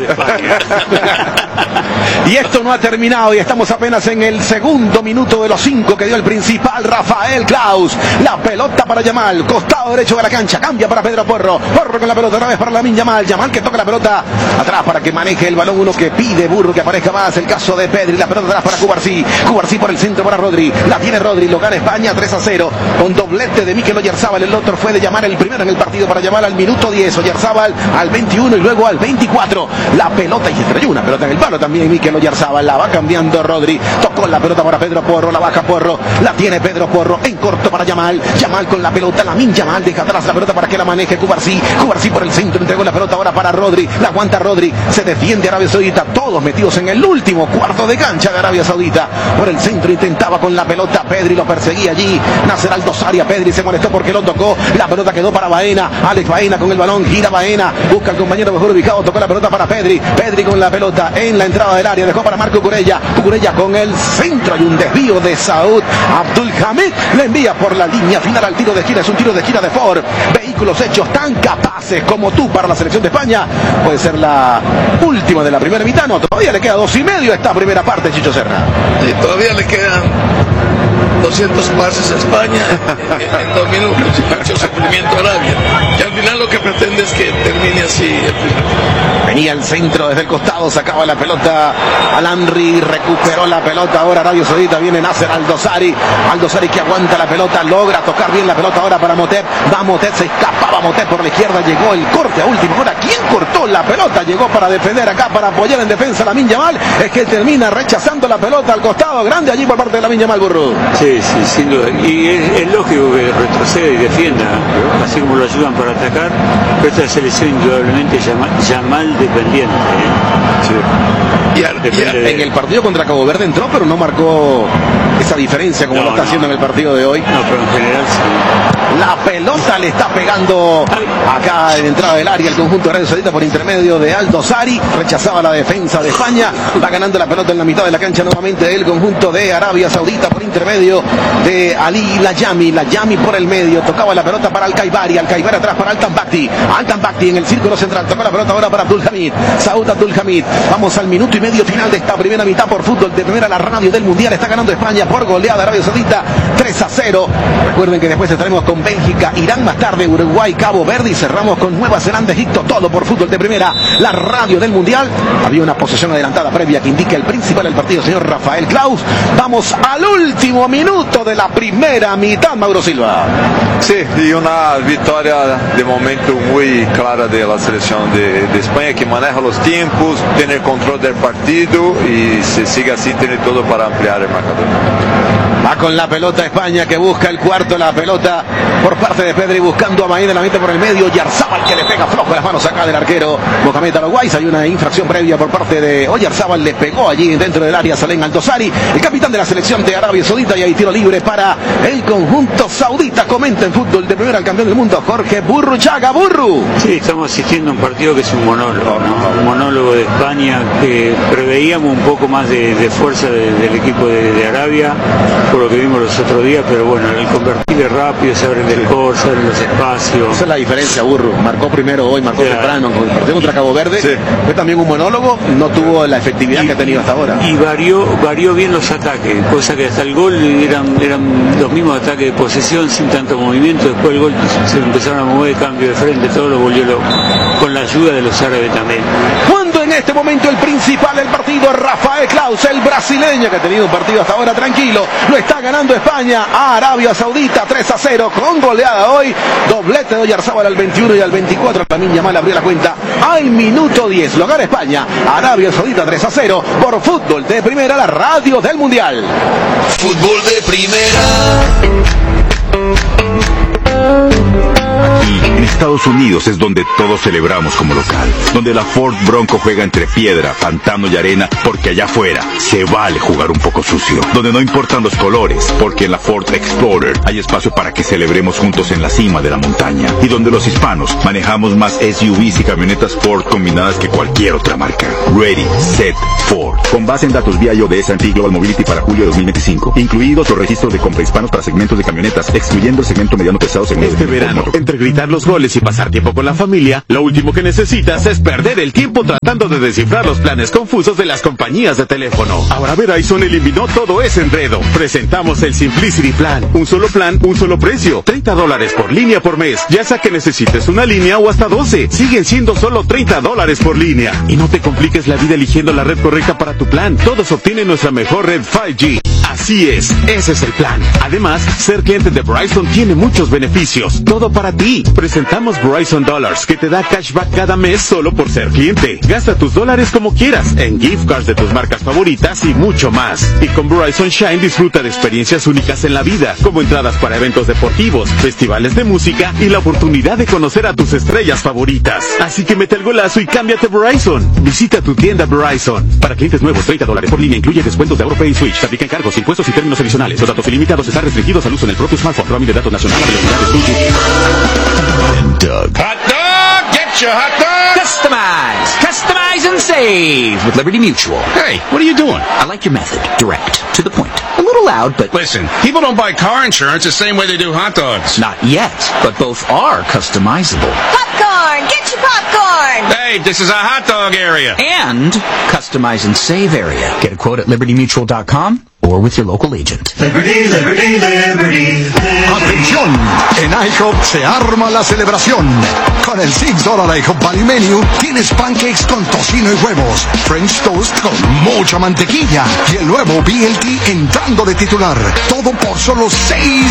España. Y esto no ha terminado y estamos apenas en el segundo minuto de los 5 que dio el principal Rafael Claus. La pelota para Yamal, costado derecho de la cancha, cambia para Pedro Porro. Porro con la pelota otra vez para Lamine Yamal. Yamal que toca la pelota atrás para que maneje el balón. Uno que pide Burro que aparezca más. El caso de Pedri, la pelota atrás para Cubarsí. Cubarsí por el centro para Rodri. La tiene Rodri, lo gana España 3-0. Con doblete de Mikel Oyarzabal. El otro fue de Yamal, el primero en el partido para Yamal al minuto 10. Oyarzabal al 21 y luego al 24. La pelota y estrelló una pelota en el palo también Mikel Oyarzabal. La va cambiando Rodri. Tocó la pelota para Pedro Porro. La baja Porro. La tiene Pedro Porro en corto para Yamal. Yamal con la pelota. Lamine Yamal deja atrás la pelota para que la maneje Cubarsí. Cubarsí por el centro. Entregó la pelota ahora para Rodri. La aguanta Rodri. Se defiende Arabia Saudita. Todos metidos en el último cuarto de cancha de Arabia Saudita. Por el centro intentaba con la pelota. Pedri lo perseguía allí. Nasser Al-Dosari. Pedri se molestó porque lo tocó. La pelota quedó para Baena. Alex Baena con el balón. Gira Baena. Busca al compañero mejor ubicado. Tocó la pelota para Pedri. Pedri con la pelota en la entrada del área. Dejó para Marco Cucurella. Cucurella con el centro. Hay un desvío de Saud Abdulhamid. Le envía por la línea final al tiro de esquina. Es un tiro de esquina de Ford. Vehículos hechos tan capaces como tú para la selección de España. Puede ser la última de la primera mitad. No, todavía le queda 2,5 esta primera parte, Chicho Serna. Sí, todavía le quedan 200 pases a España en 2 minutos y mucho sufrimiento a Arabia. Y al final lo que pretende es que termine así. Venía el centro desde el costado, sacaba la pelota al Henry, recuperó la pelota ahora Arabia Saudita, viene Nasser Al-Dosari. Al-Dosari que aguanta la pelota, logra tocar bien la pelota ahora para Motep. Va Motep, se escapaba Motep por la izquierda, llegó el corte a última hora. ¿Quién cortó la pelota? Llegó para defender acá, para apoyar en defensa a Lamine Yamal. Es que termina rechazando la pelota al costado, grande allí por parte de Lamine Yamal, Burro. Sí, sin duda. Y es lógico que retroceda y defienda, así como lo ayudan para atacar. Pero esta selección indudablemente Yamal dependiente. Sí. En el partido contra Cabo Verde entró, pero no marcó esa diferencia como lo está haciendo en el partido de hoy. No, pero en general sí. La pelota le está pegando acá en entrada del área el conjunto de Arabia Saudita por intermedio de Al-Dosari. Rechazaba la defensa de España. Va ganando la pelota en la mitad de la cancha nuevamente el conjunto de Arabia Saudita por intermedio de Ali Layami. Layami por el medio. Tocaba la pelota para Al-Kaibari. Al-Kaibari atrás para Al-Tambakti. Al-Tambakti en el círculo central. Tocó la pelota ahora para Abdulhamid. Saud Abdulhamid. Vamos al minuto y medio final de esta primera mitad por fútbol de primera, la radio del Mundial. Está ganando España por goleada Arabia Saudita 3-0. Recuerden que después estaremos con Bélgica, Irán, más tarde Uruguay, Cabo Verde y cerramos con Nueva Zelanda, Egipto. Todo por fútbol de primera, la radio del Mundial. Había una posesión adelantada previa que indica el principal del partido, señor Rafael Claus. Vamos al último minuto de la primera mitad, Mauro Silva. Sí, y una victoria de momento muy clara de la selección de España, que maneja los tiempos, tiene el control del partido y si sigue así tiene todo para ampliar el marcador. Va con la pelota España que busca el cuarto, la pelota por parte de Pedri buscando a Baena, la mete por el medio, Oyarzabal que le pega flojo las manos acá del arquero Mohamed Al-Owais. Hay una infracción previa por parte de Oyarzabal, le pegó allí dentro del área Salem Al-Dosari, el capitán de la selección de Arabia Saudita, y hay tiro libre para el conjunto saudita. Comenta en fútbol de primera el campeón del mundo, Jorge Burruchaga. Burru. Sí, estamos asistiendo a un partido que es un monólogo, ¿no? Un monólogo de España, que preveíamos un poco más de fuerza del equipo de Arabia, por lo que vimos los otros días, pero bueno, el convertir es rápido, se abren del gol, se abren los espacios. Esa es la diferencia, Burro. Marcó primero hoy, marcó temprano. Con el partido contra Cabo Verde fue también un monólogo, no tuvo la efectividad que ha tenido hasta ahora. Y varió bien los ataques, cosa que hasta el gol eran los mismos ataques de posesión sin tanto movimiento. Después el gol se empezaron a mover, cambio de frente, todo lo volvió con la ayuda de los árabes también. Cuando en este momento el principal del partido, Rafael Claus, el brasileño que ha tenido un partido hasta ahora tranquilo, lo está ganando España a Arabia Saudita 3-0 con goleada hoy. Doblete de Oyarzabal al 21 y al 24. Lamine Yamal abrió la cuenta al minuto 10. Lo gana España, Arabia Saudita 3-0 por fútbol de primera, la radio del Mundial. Fútbol de primera. Aquí, en Estados Unidos, es donde todos celebramos como local, donde la Ford Bronco juega entre piedra, pantano y arena, porque allá afuera se vale jugar un poco sucio, donde no importan los colores, porque en la Ford Explorer hay espacio para que celebremos juntos en la cima de la montaña, y donde los hispanos manejamos más SUVs y camionetas Ford combinadas que cualquier otra marca. Ready, Set, Ford. Con base en datos vía iOS and Global Mobility para julio de 2025, incluidos los registros de compra hispanos para segmentos de camionetas, excluyendo el segmento mediano pesado según este verano, entre gritar los roles y pasar tiempo con la familia, lo último que necesitas es perder el tiempo tratando de descifrar los planes confusos de las compañías de teléfono. Ahora Verizon eliminó todo ese enredo. Presentamos el Simplicity Plan. Un solo plan, un solo precio. $30 por línea por mes. Ya sea que necesites una línea o hasta 12. Siguen siendo solo $30 por línea. Y no te compliques la vida eligiendo la red correcta para tu plan. Todos obtienen nuestra mejor red 5G. Así es, ese es el plan. Además, ser cliente de Verizon tiene muchos beneficios. Todo para ti. Presentamos Verizon Dollars, que te da cashback cada mes solo por ser cliente. Gasta tus dólares como quieras, en gift cards de tus marcas favoritas y mucho más. Y con Verizon Shine disfruta de experiencias únicas en la vida, como entradas para eventos deportivos, festivales de música y la oportunidad de conocer a tus estrellas favoritas. Así que mete el golazo y cámbiate a Verizon. Visita tu tienda Verizon. Para clientes nuevos, $30 por línea, incluye descuentos de AutoPay y Switch. Se aplican cargos, impuestos y términos adicionales. Los datos ilimitados están restringidos al uso en el propio smartphone. Roaming de datos nacional a velocidades Bluetooth. Hot dog! Get your hot dog! Customize and save with Liberty Mutual. Hey, what are you doing? I like your method. Direct. To the point. A little loud, but... Listen, people don't buy car insurance the same way they do hot dogs. Not yet, but both are customizable. Popcorn! Get your popcorn! Hey, this is a hot dog area. And customize and save area. Get a quote at libertymutual.com or with your local agent. Liberty, liberty, liberty, liberty. ¡Atención! En IHOP se arma la celebración. Con el $6 IHOP Value Menu tienes pancakes con tocino y huevos, French toast con mucha mantequilla y el nuevo BLT entrando de titular. Todo por solo $6.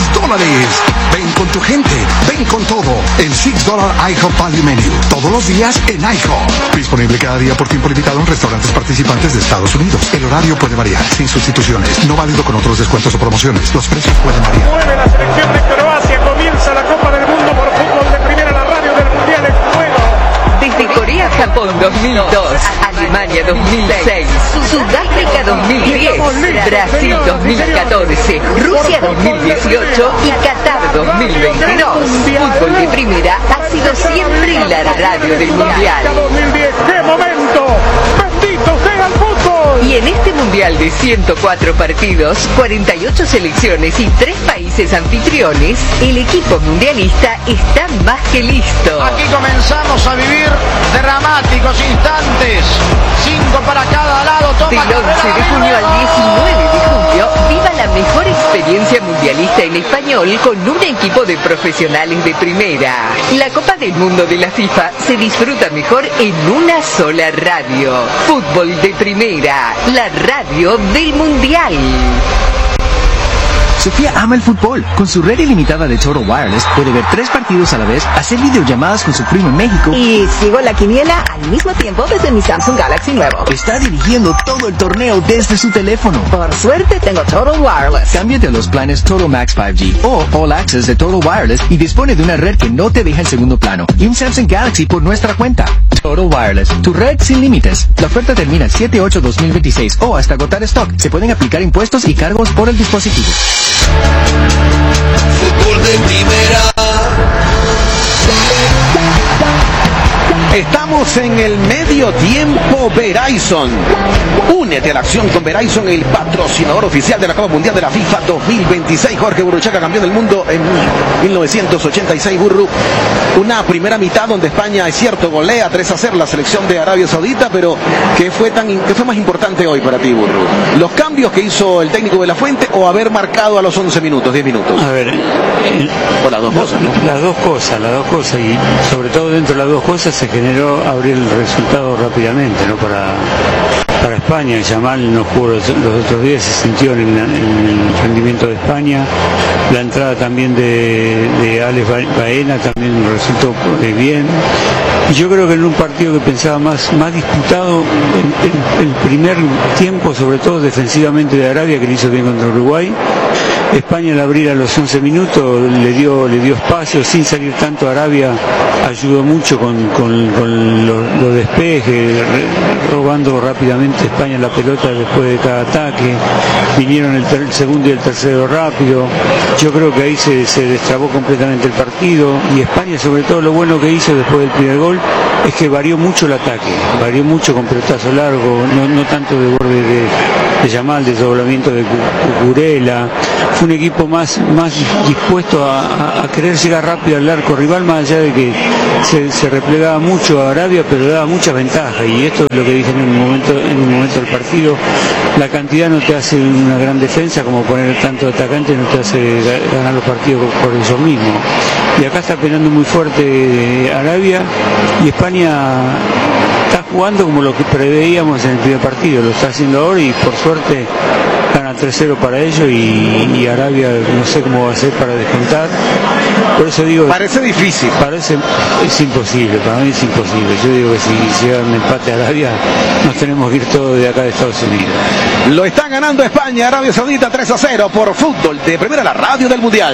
Ven con tu gente, ven con todo. El $6 IHOP Value Menu. Todos los días en IHOP. Disponible cada día por tiempo limitado en restaurantes participantes de Estados Unidos. El horario puede variar, sin sustituciones. No válido con otros descuentos o promociones. Los precios pueden variar. Mueve la selección de Croacia. Comienza la Copa del Mundo por fútbol de primera. La radio del Mundial es fuego. Desde Corea, Japón 2002, Alemania 2006, Sudáfrica 2010, Brasil 2014, Rusia 2018 y Qatar 2022. Fútbol de primera ha sido siempre la radio del Mundial. 2010, ¡qué momento! ¡Bendito sea el fútbol! Y en este Mundial de 104 partidos, 48 selecciones y 3 países anfitriones, el equipo mundialista está más que listo. Aquí comenzamos a vivir dramáticos instantes. 5 para cada lado. Del 11 de junio al 19 de julio, viva la mejor experiencia mundialista en español con un equipo de profesionales de primera. La Copa del Mundo de la FIFA se disfruta mejor en una sola radio. Fútbol de primera, la radio del Mundial. Sofía ama el fútbol. Con su red ilimitada de Total Wireless puede ver 3 partidos a la vez, hacer videollamadas con su primo en México. Y sigo la quiniela al mismo tiempo desde mi Samsung Galaxy nuevo. Está dirigiendo todo el torneo desde su teléfono. Por suerte tengo Total Wireless. Cámbiate a los planes Total Max 5G o All Access de Total Wireless y dispone de una red que no te deja en segundo plano y un Samsung Galaxy por nuestra cuenta. Total Wireless, tu red sin límites. La oferta termina el 7/8/2026 o hasta agotar stock. Se pueden aplicar impuestos y cargos por el dispositivo. Fútbol de primera. Estamos en el medio tiempo Verizon. Únete a la acción con Verizon, el patrocinador oficial de la Copa Mundial de la FIFA 2026. Jorge Burruchaga, campeón del mundo en 1986. Burru, una primera mitad donde España, es cierto, golea 3-0 la selección de Arabia Saudita, pero ¿qué fue más importante hoy para ti, Burru? ¿Los cambios que hizo el técnico de la Fuente o haber marcado a los 11 minutos, 10 minutos? A ver, o las dos cosas, ¿no? Las dos cosas, y sobre todo dentro de las dos cosas se generó abrir el resultado rápidamente, ¿no? Para España. Yamal no jugó los otros días, se sintió en el rendimiento de España. La entrada también de Alex Baena también resultó bien. Y yo creo que en un partido que pensaba más disputado, el primer tiempo, sobre todo defensivamente de Arabia, que lo hizo bien contra Uruguay, España al abrir a los 11 minutos le dio espacio sin salir tanto a Arabia, ayudó mucho con los despejes, robando rápidamente España la pelota después de cada ataque, vinieron el segundo y el tercero rápido. Yo creo que ahí se destrabó completamente el partido, y España, sobre todo, lo bueno que hizo después del primer gol es que varió mucho el ataque, varió mucho con pelotazo largo, no tanto de borde Yamal, desdoblamiento de Cucurella. Fue un equipo más dispuesto a querer llegar rápido al arco rival, más allá de que se replegaba mucho a Arabia, pero le daba muchas ventajas. Y esto es lo que dije en un momento del partido. La cantidad no te hace una gran defensa, como poner tanto atacante no te hace ganar los partidos por eso mismo. Y acá está peleando muy fuerte Arabia, y España está jugando como lo que preveíamos en el primer partido, lo está haciendo ahora, y por suerte gana 3-0 para ellos, y Arabia no sé cómo va a ser para descontar. Por eso digo, parece difícil. Es imposible, para mí es imposible. Yo digo que si llega un empate a Arabia, nos tenemos que ir todos de acá de Estados Unidos. Lo está ganando España, Arabia Saudita 3-0 por Fútbol de Primera, la radio del Mundial.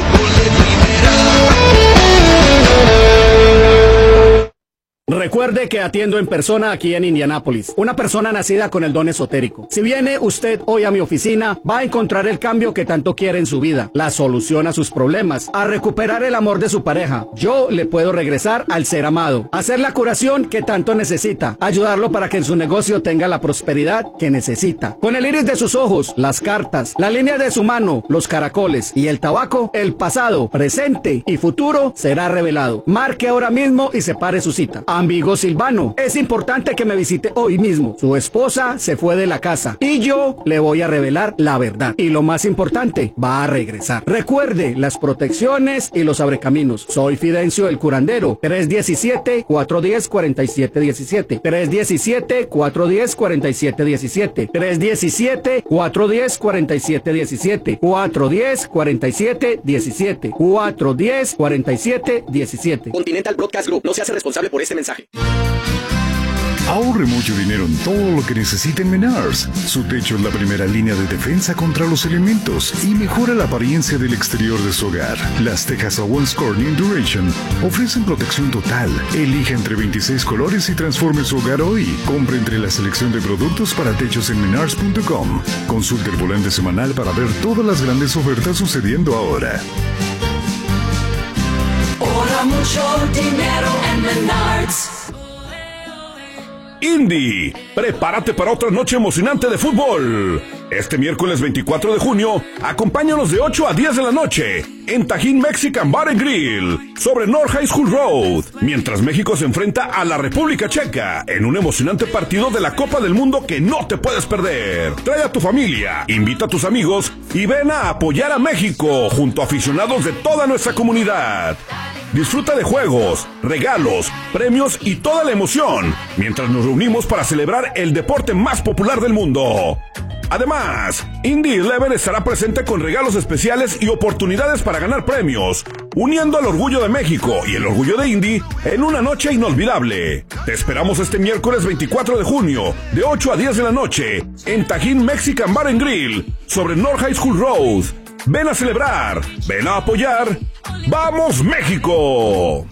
Recuerde que atiendo en persona aquí en Indianápolis. Una persona nacida con el don esotérico. Si viene usted hoy a mi oficina, va a encontrar el cambio que tanto quiere en su vida, la solución a sus problemas, a recuperar el amor de su pareja. Yo le puedo regresar al ser amado, hacer la curación que tanto necesita, ayudarlo para que en su negocio tenga la prosperidad que necesita. Con el iris de sus ojos, las cartas, la línea de su mano, los caracoles y el tabaco, el pasado, presente y futuro será revelado. Marque ahora mismo y separe su cita. Amigo Silvano, es importante que me visite hoy mismo. Su esposa se fue de la casa y yo le voy a revelar la verdad. Y lo más importante, va a regresar. Recuerde las protecciones y los abrecaminos. Soy Fidencio el curandero. 317-410-4717. 317-410-4717. 317-410-4717. 410-4717. 410-4717. Continental Broadcast Group no se hace responsable por este mensaje. Ahorre mucho dinero en todo lo que necesite en Menards. Su techo es la primera línea de defensa contra los elementos y mejora la apariencia del exterior de su hogar. Las tejas Owens Corning Duration ofrecen protección total. Elija entre 26 colores y transforme su hogar hoy. Compre entre la selección de productos para techos en menards.com. Consulte el volante semanal para ver todas las grandes ofertas sucediendo ahora. Ahorra mucho dinero en Menards. Indy, prepárate para otra noche emocionante de fútbol. Este miércoles 24 de junio, acompáñanos de 8 a 10 de la noche en Tajín Mexican Bar and Grill, sobre North High School Road, mientras México se enfrenta a la República Checa en un emocionante partido de la Copa del Mundo que no te puedes perder. Trae a tu familia, invita a tus amigos y ven a apoyar a México junto a aficionados de toda nuestra comunidad. Disfruta de juegos, regalos, premios y toda la emoción mientras nos reunimos para celebrar el deporte más popular del mundo. Además, Indy 11 estará presente con regalos especiales y oportunidades para ganar premios, uniendo el orgullo de México y el orgullo de Indy en una noche inolvidable. Te esperamos este miércoles 24 de junio, de 8 a 10 de la noche, en Tajín Mexican Bar and Grill, sobre North High School Road. Ven a celebrar, ven a apoyar. ¡Vamos, México!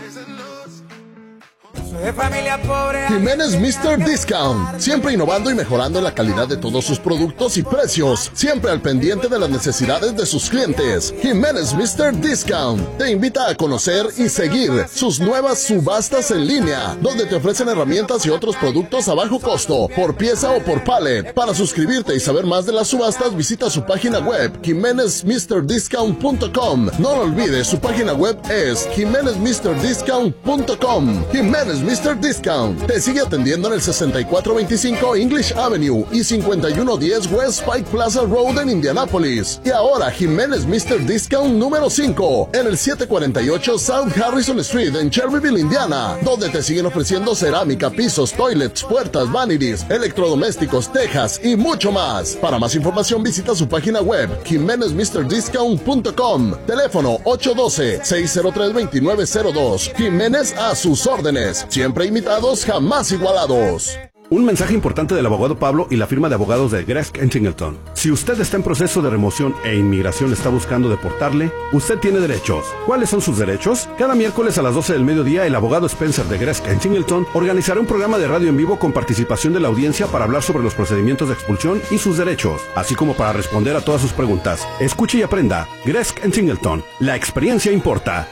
De familia pobre. Jiménez Mr. Discount, siempre innovando y mejorando la calidad de todos sus productos y precios, siempre al pendiente de las necesidades de sus clientes. Jiménez Mr. Discount te invita a conocer y seguir sus nuevas subastas en línea, donde te ofrecen herramientas y otros productos a bajo costo, por pieza o por pallet. Para suscribirte y saber más de las subastas, visita su página web, jimenezmrdiscount.com. No lo olvides, su página web es jimenezmrdiscount.com. Jiménez Mr. Discount te sigue atendiendo en el 6425 English Avenue y 5110 West Pike Plaza Road en Indianápolis. Y ahora Jiménez Mr. Discount número 5 en el 748 South Harrison Street en Cherryville, Indiana, donde te siguen ofreciendo cerámica, pisos, toilets, puertas, vanities, electrodomésticos, tejas y mucho más. Para más información visita su página web jimenezmrdiscount.com. Teléfono 812-603-2902. Jiménez a sus órdenes. Siempre imitados, jamás igualados. Un mensaje importante del abogado Pablo y la firma de abogados de Gresk & Singleton. Si usted está en proceso de remoción e inmigración está buscando deportarle, usted tiene derechos. ¿Cuáles son sus derechos? Cada miércoles a las 12 del mediodía, el abogado Spencer de Gresk & Singleton organizará un programa de radio en vivo con participación de la audiencia para hablar sobre los procedimientos de expulsión y sus derechos, así como para responder a todas sus preguntas. Escuche y aprenda. Gresk & Singleton. La experiencia importa.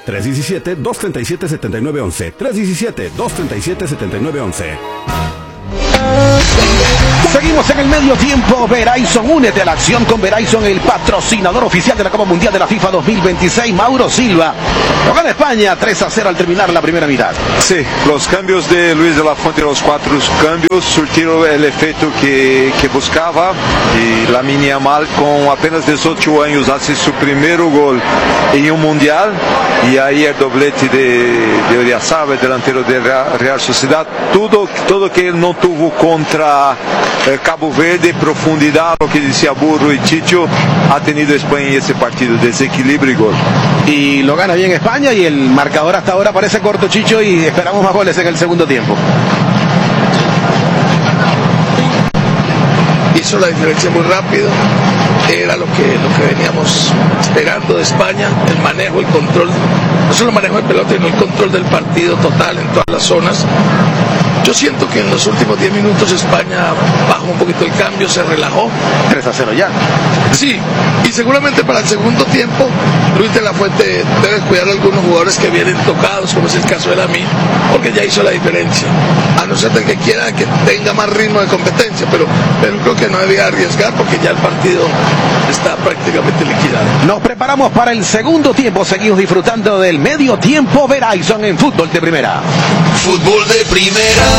317-237-7911. 317-237-7911. Seguimos en el medio tiempo. Verizon, únete a la acción con Verizon, el patrocinador oficial de la Copa Mundial de la FIFA 2026. Mauro Silva lo gana España 3-0 al terminar la primera mitad. Sí, los cambios de Luis de la Fuente, los 4 cambios surtieron el efecto que buscaba, y Lamine Yamal con apenas 18 años hace su primer gol en un mundial, y ahí el doblete de Oyarzabal, delantero de Real Sociedad. Todo que él no tuvo contra Cabo Verde, profundidad, lo que decía Burro y Chicho, ha tenido España en ese partido, desequilibrio y gol. Y lo gana bien España, y el marcador hasta ahora parece corto, Chicho, y esperamos más goles en el segundo tiempo. Hizo la diferencia muy rápido, era lo que veníamos esperando de España, el manejo, el control, no solo el manejo de pelota, sino el control del partido total en todas las zonas. Yo siento que en los últimos 10 minutos España bajó un poquito el cambio, se relajó. 3-0 ya. Sí, y seguramente para el segundo tiempo Luis de la Fuente debe cuidar a algunos jugadores que vienen tocados, como es el caso de Lamine, porque ya hizo la diferencia. A no ser que quiera que tenga más ritmo de competencia, pero creo que no debía arriesgar porque ya el partido está prácticamente liquidado. Nos preparamos para el segundo tiempo, seguimos disfrutando del medio tiempo Verizon en fútbol de primera. Fútbol de primera.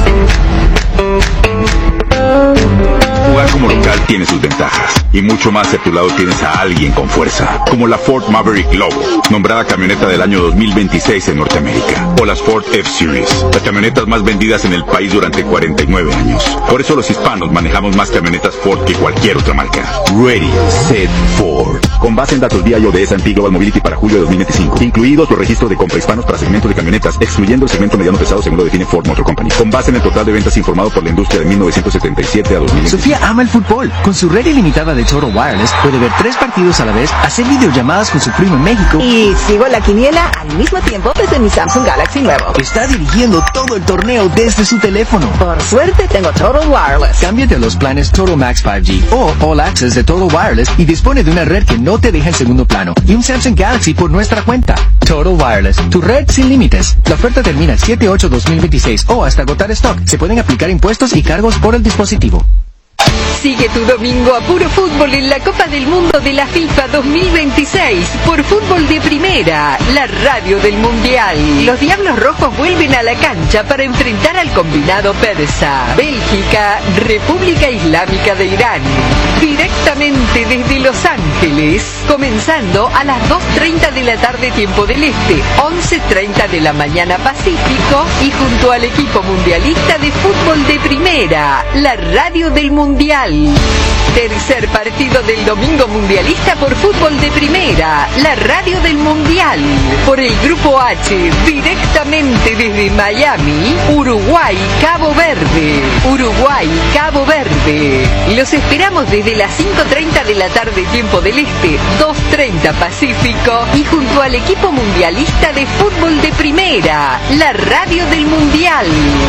Jugar como local tiene sus ventajas, y mucho más si a tu lado tienes a alguien con fuerza, como la Ford Maverick Lobo, nombrada camioneta del año 2026 en Norteamérica, o las Ford F-Series, las camionetas más vendidas en el país durante 49 años. Por eso los hispanos manejamos más camionetas Ford que cualquier otra marca. Ready, Set, Ford. Con base en datos vía de S&P Global Mobility para julio de 2025, incluidos los registros de compra hispanos para segmento de camionetas, excluyendo el segmento mediano pesado según lo define Ford Motor Company, con base en el total de ventas informado por la industria de 1977 a 2025. Sofía ama el fútbol. Con su red ilimitada de Total Wireless puede ver 3 partidos a la vez, hacer videollamadas con su primo en México y sigo la quiniela al mismo tiempo desde mi Samsung Galaxy nuevo. Está dirigiendo todo el torneo desde su teléfono. Por suerte tengo Total Wireless. Cámbiate a los planes Total Max 5G o All Access de Total Wireless y dispone de una red que no te deja en segundo plano y un Samsung Galaxy por nuestra cuenta. Total Wireless, tu red sin límites. La oferta termina el 7/8/2026 o hasta agotar stock. Se pueden aplicar impuestos y cargos por el dispositivo. Sigue tu domingo a puro fútbol en la Copa del Mundo de la FIFA 2026 por Fútbol de Primera, la radio del Mundial. Los Diablos Rojos vuelven a la cancha para enfrentar al combinado persa, Bélgica, República Islámica de Irán. Directamente desde Los Ángeles, comenzando a las 2:30 de la tarde tiempo del Este, 11:30 de la mañana Pacífico, y junto al equipo mundialista de Fútbol de Primera, la radio del Mundial. Tercer partido del domingo mundialista por Fútbol de Primera, la radio del Mundial. Por el Grupo H, directamente desde Miami, Uruguay, Cabo Verde. Uruguay, Cabo Verde. Los esperamos desde las 5:30 de la tarde tiempo del Este, 2:30 Pacífico, y junto al equipo mundialista de Fútbol de Primera, la radio del Mundial.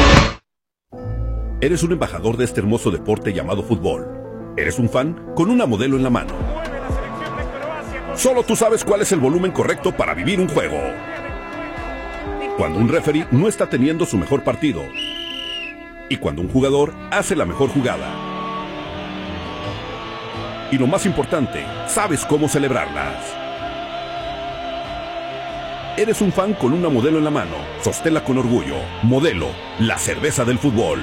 Eres un embajador de este hermoso deporte llamado fútbol. Eres un fan con una modelo en la mano. Solo tú sabes cuál es el volumen correcto para vivir un juego. Cuando un referee no está teniendo su mejor partido. Y cuando un jugador hace la mejor jugada. Y lo más importante, sabes cómo celebrarlas. Eres un fan con una modelo en la mano. Sosténla con orgullo. Modelo, la cerveza del fútbol.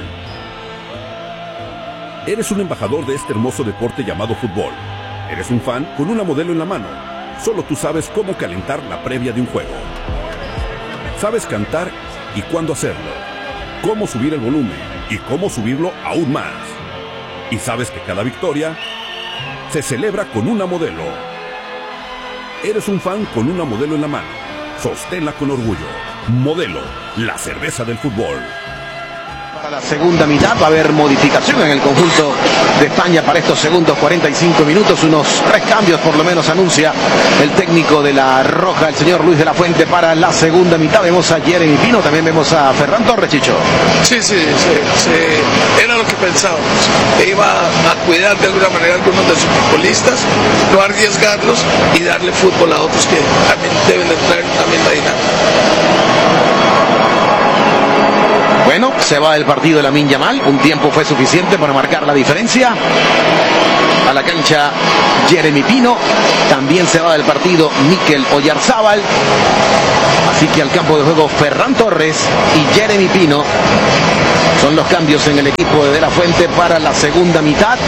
Eres un embajador de este hermoso deporte llamado fútbol. Eres un fan con una modelo en la mano. Solo tú sabes cómo calentar la previa de un juego. Sabes cantar y cuándo hacerlo. Cómo subir el volumen y cómo subirlo aún más. Y sabes que cada victoria se celebra con una modelo. Eres un fan con una modelo en la mano. Sosténla con orgullo. Modelo, la cerveza del fútbol. Para la segunda mitad va a haber modificación en el conjunto de España para estos segundos 45 minutos. Unos 3 cambios por lo menos anuncia el técnico de la Roja, el señor Luis de la Fuente, para la segunda mitad. Vemos a Jeremy Pino, también vemos a Ferran Torres, Chicho. Sí, era lo que pensábamos. Que iba a cuidar de alguna manera a algunos de sus futbolistas, no arriesgarlos y darle fútbol a otros que también deben de traer también la dinámica. Bueno, se va del partido Lamine Yamal. Un tiempo fue suficiente para marcar la diferencia. A la cancha Jeremy Pino. También se va del partido Mikel Oyarzábal. Así que al campo de juego Ferran Torres y Jeremy Pino son los cambios en el equipo de la Fuente para la segunda mitad.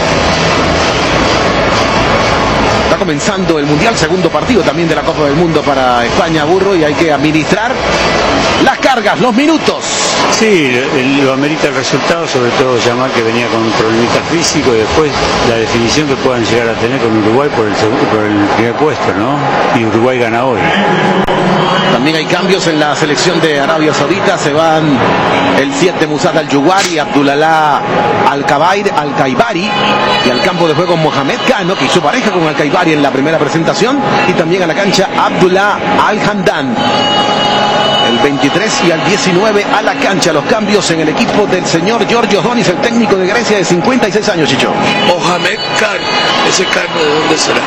Está comenzando el Mundial, segundo partido también de la Copa del Mundo para España, Burro, y hay que administrar las cargas, los minutos. Sí, lo amerita el resultado, sobre todo Yamal, que venía con un problemita físico, y después la definición que puedan llegar a tener con Uruguay por el primer puesto, ¿no? Y Uruguay gana hoy. También hay cambios en la selección de Arabia Saudita. Se van el 7 Musad Al-Juwari, Abdullah Al-Kaibari, y al campo de juego Mohamed Kano, que hizo pareja con Al-Kaibari en la primera presentación, y también a la cancha Abdullah Al-Hamdan. El 23 y al 19 a la cancha. Los cambios en el equipo del señor Giorgio Donis, el técnico de Grecia de 56 años, Chicho. Mohamed Kano, ese Kano, ¿de dónde será?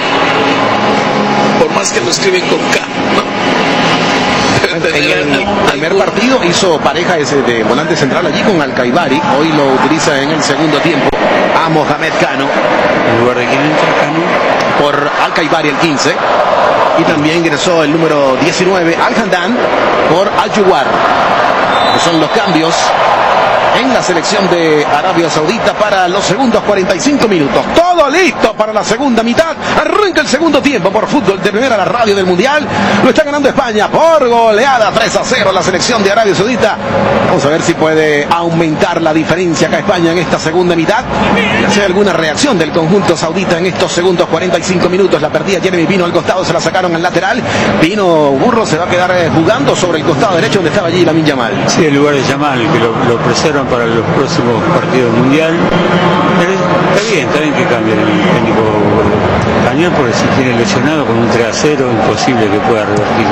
Por más que lo escriben con K, ¿no? En el primer partido hizo pareja de volante central allí con Al-Kaibari. Hoy lo utiliza en el segundo tiempo a Mohamed Kano. ¿En lugar de quién entra Kano? Por Al-Kaibari, el 15. Y también ingresó el número 19, Al-Hamdan, por Al-Juwar. Son los cambios en la selección de Arabia Saudita para los segundos 45 minutos. Todo listo para la segunda mitad. Arranca el segundo tiempo por Fútbol de Primera, la radio del Mundial. Lo está ganando España por goleada 3-0 la selección de Arabia Saudita. Vamos a ver si puede aumentar la diferencia acá España en esta segunda mitad. Y hacer alguna reacción del conjunto saudita en estos segundos 45 minutos. La perdía Jeremy Pino al costado, se la sacaron al lateral. Pino, Burro, se va a quedar jugando sobre el costado derecho donde estaba allí Lamine Yamal. Sí, el lugar de Yamal, que lo preservan para los próximos partidos del Mundial. Pero está bien que cambie el técnico español, porque si tiene lesionado con un 3-0, imposible que pueda revertir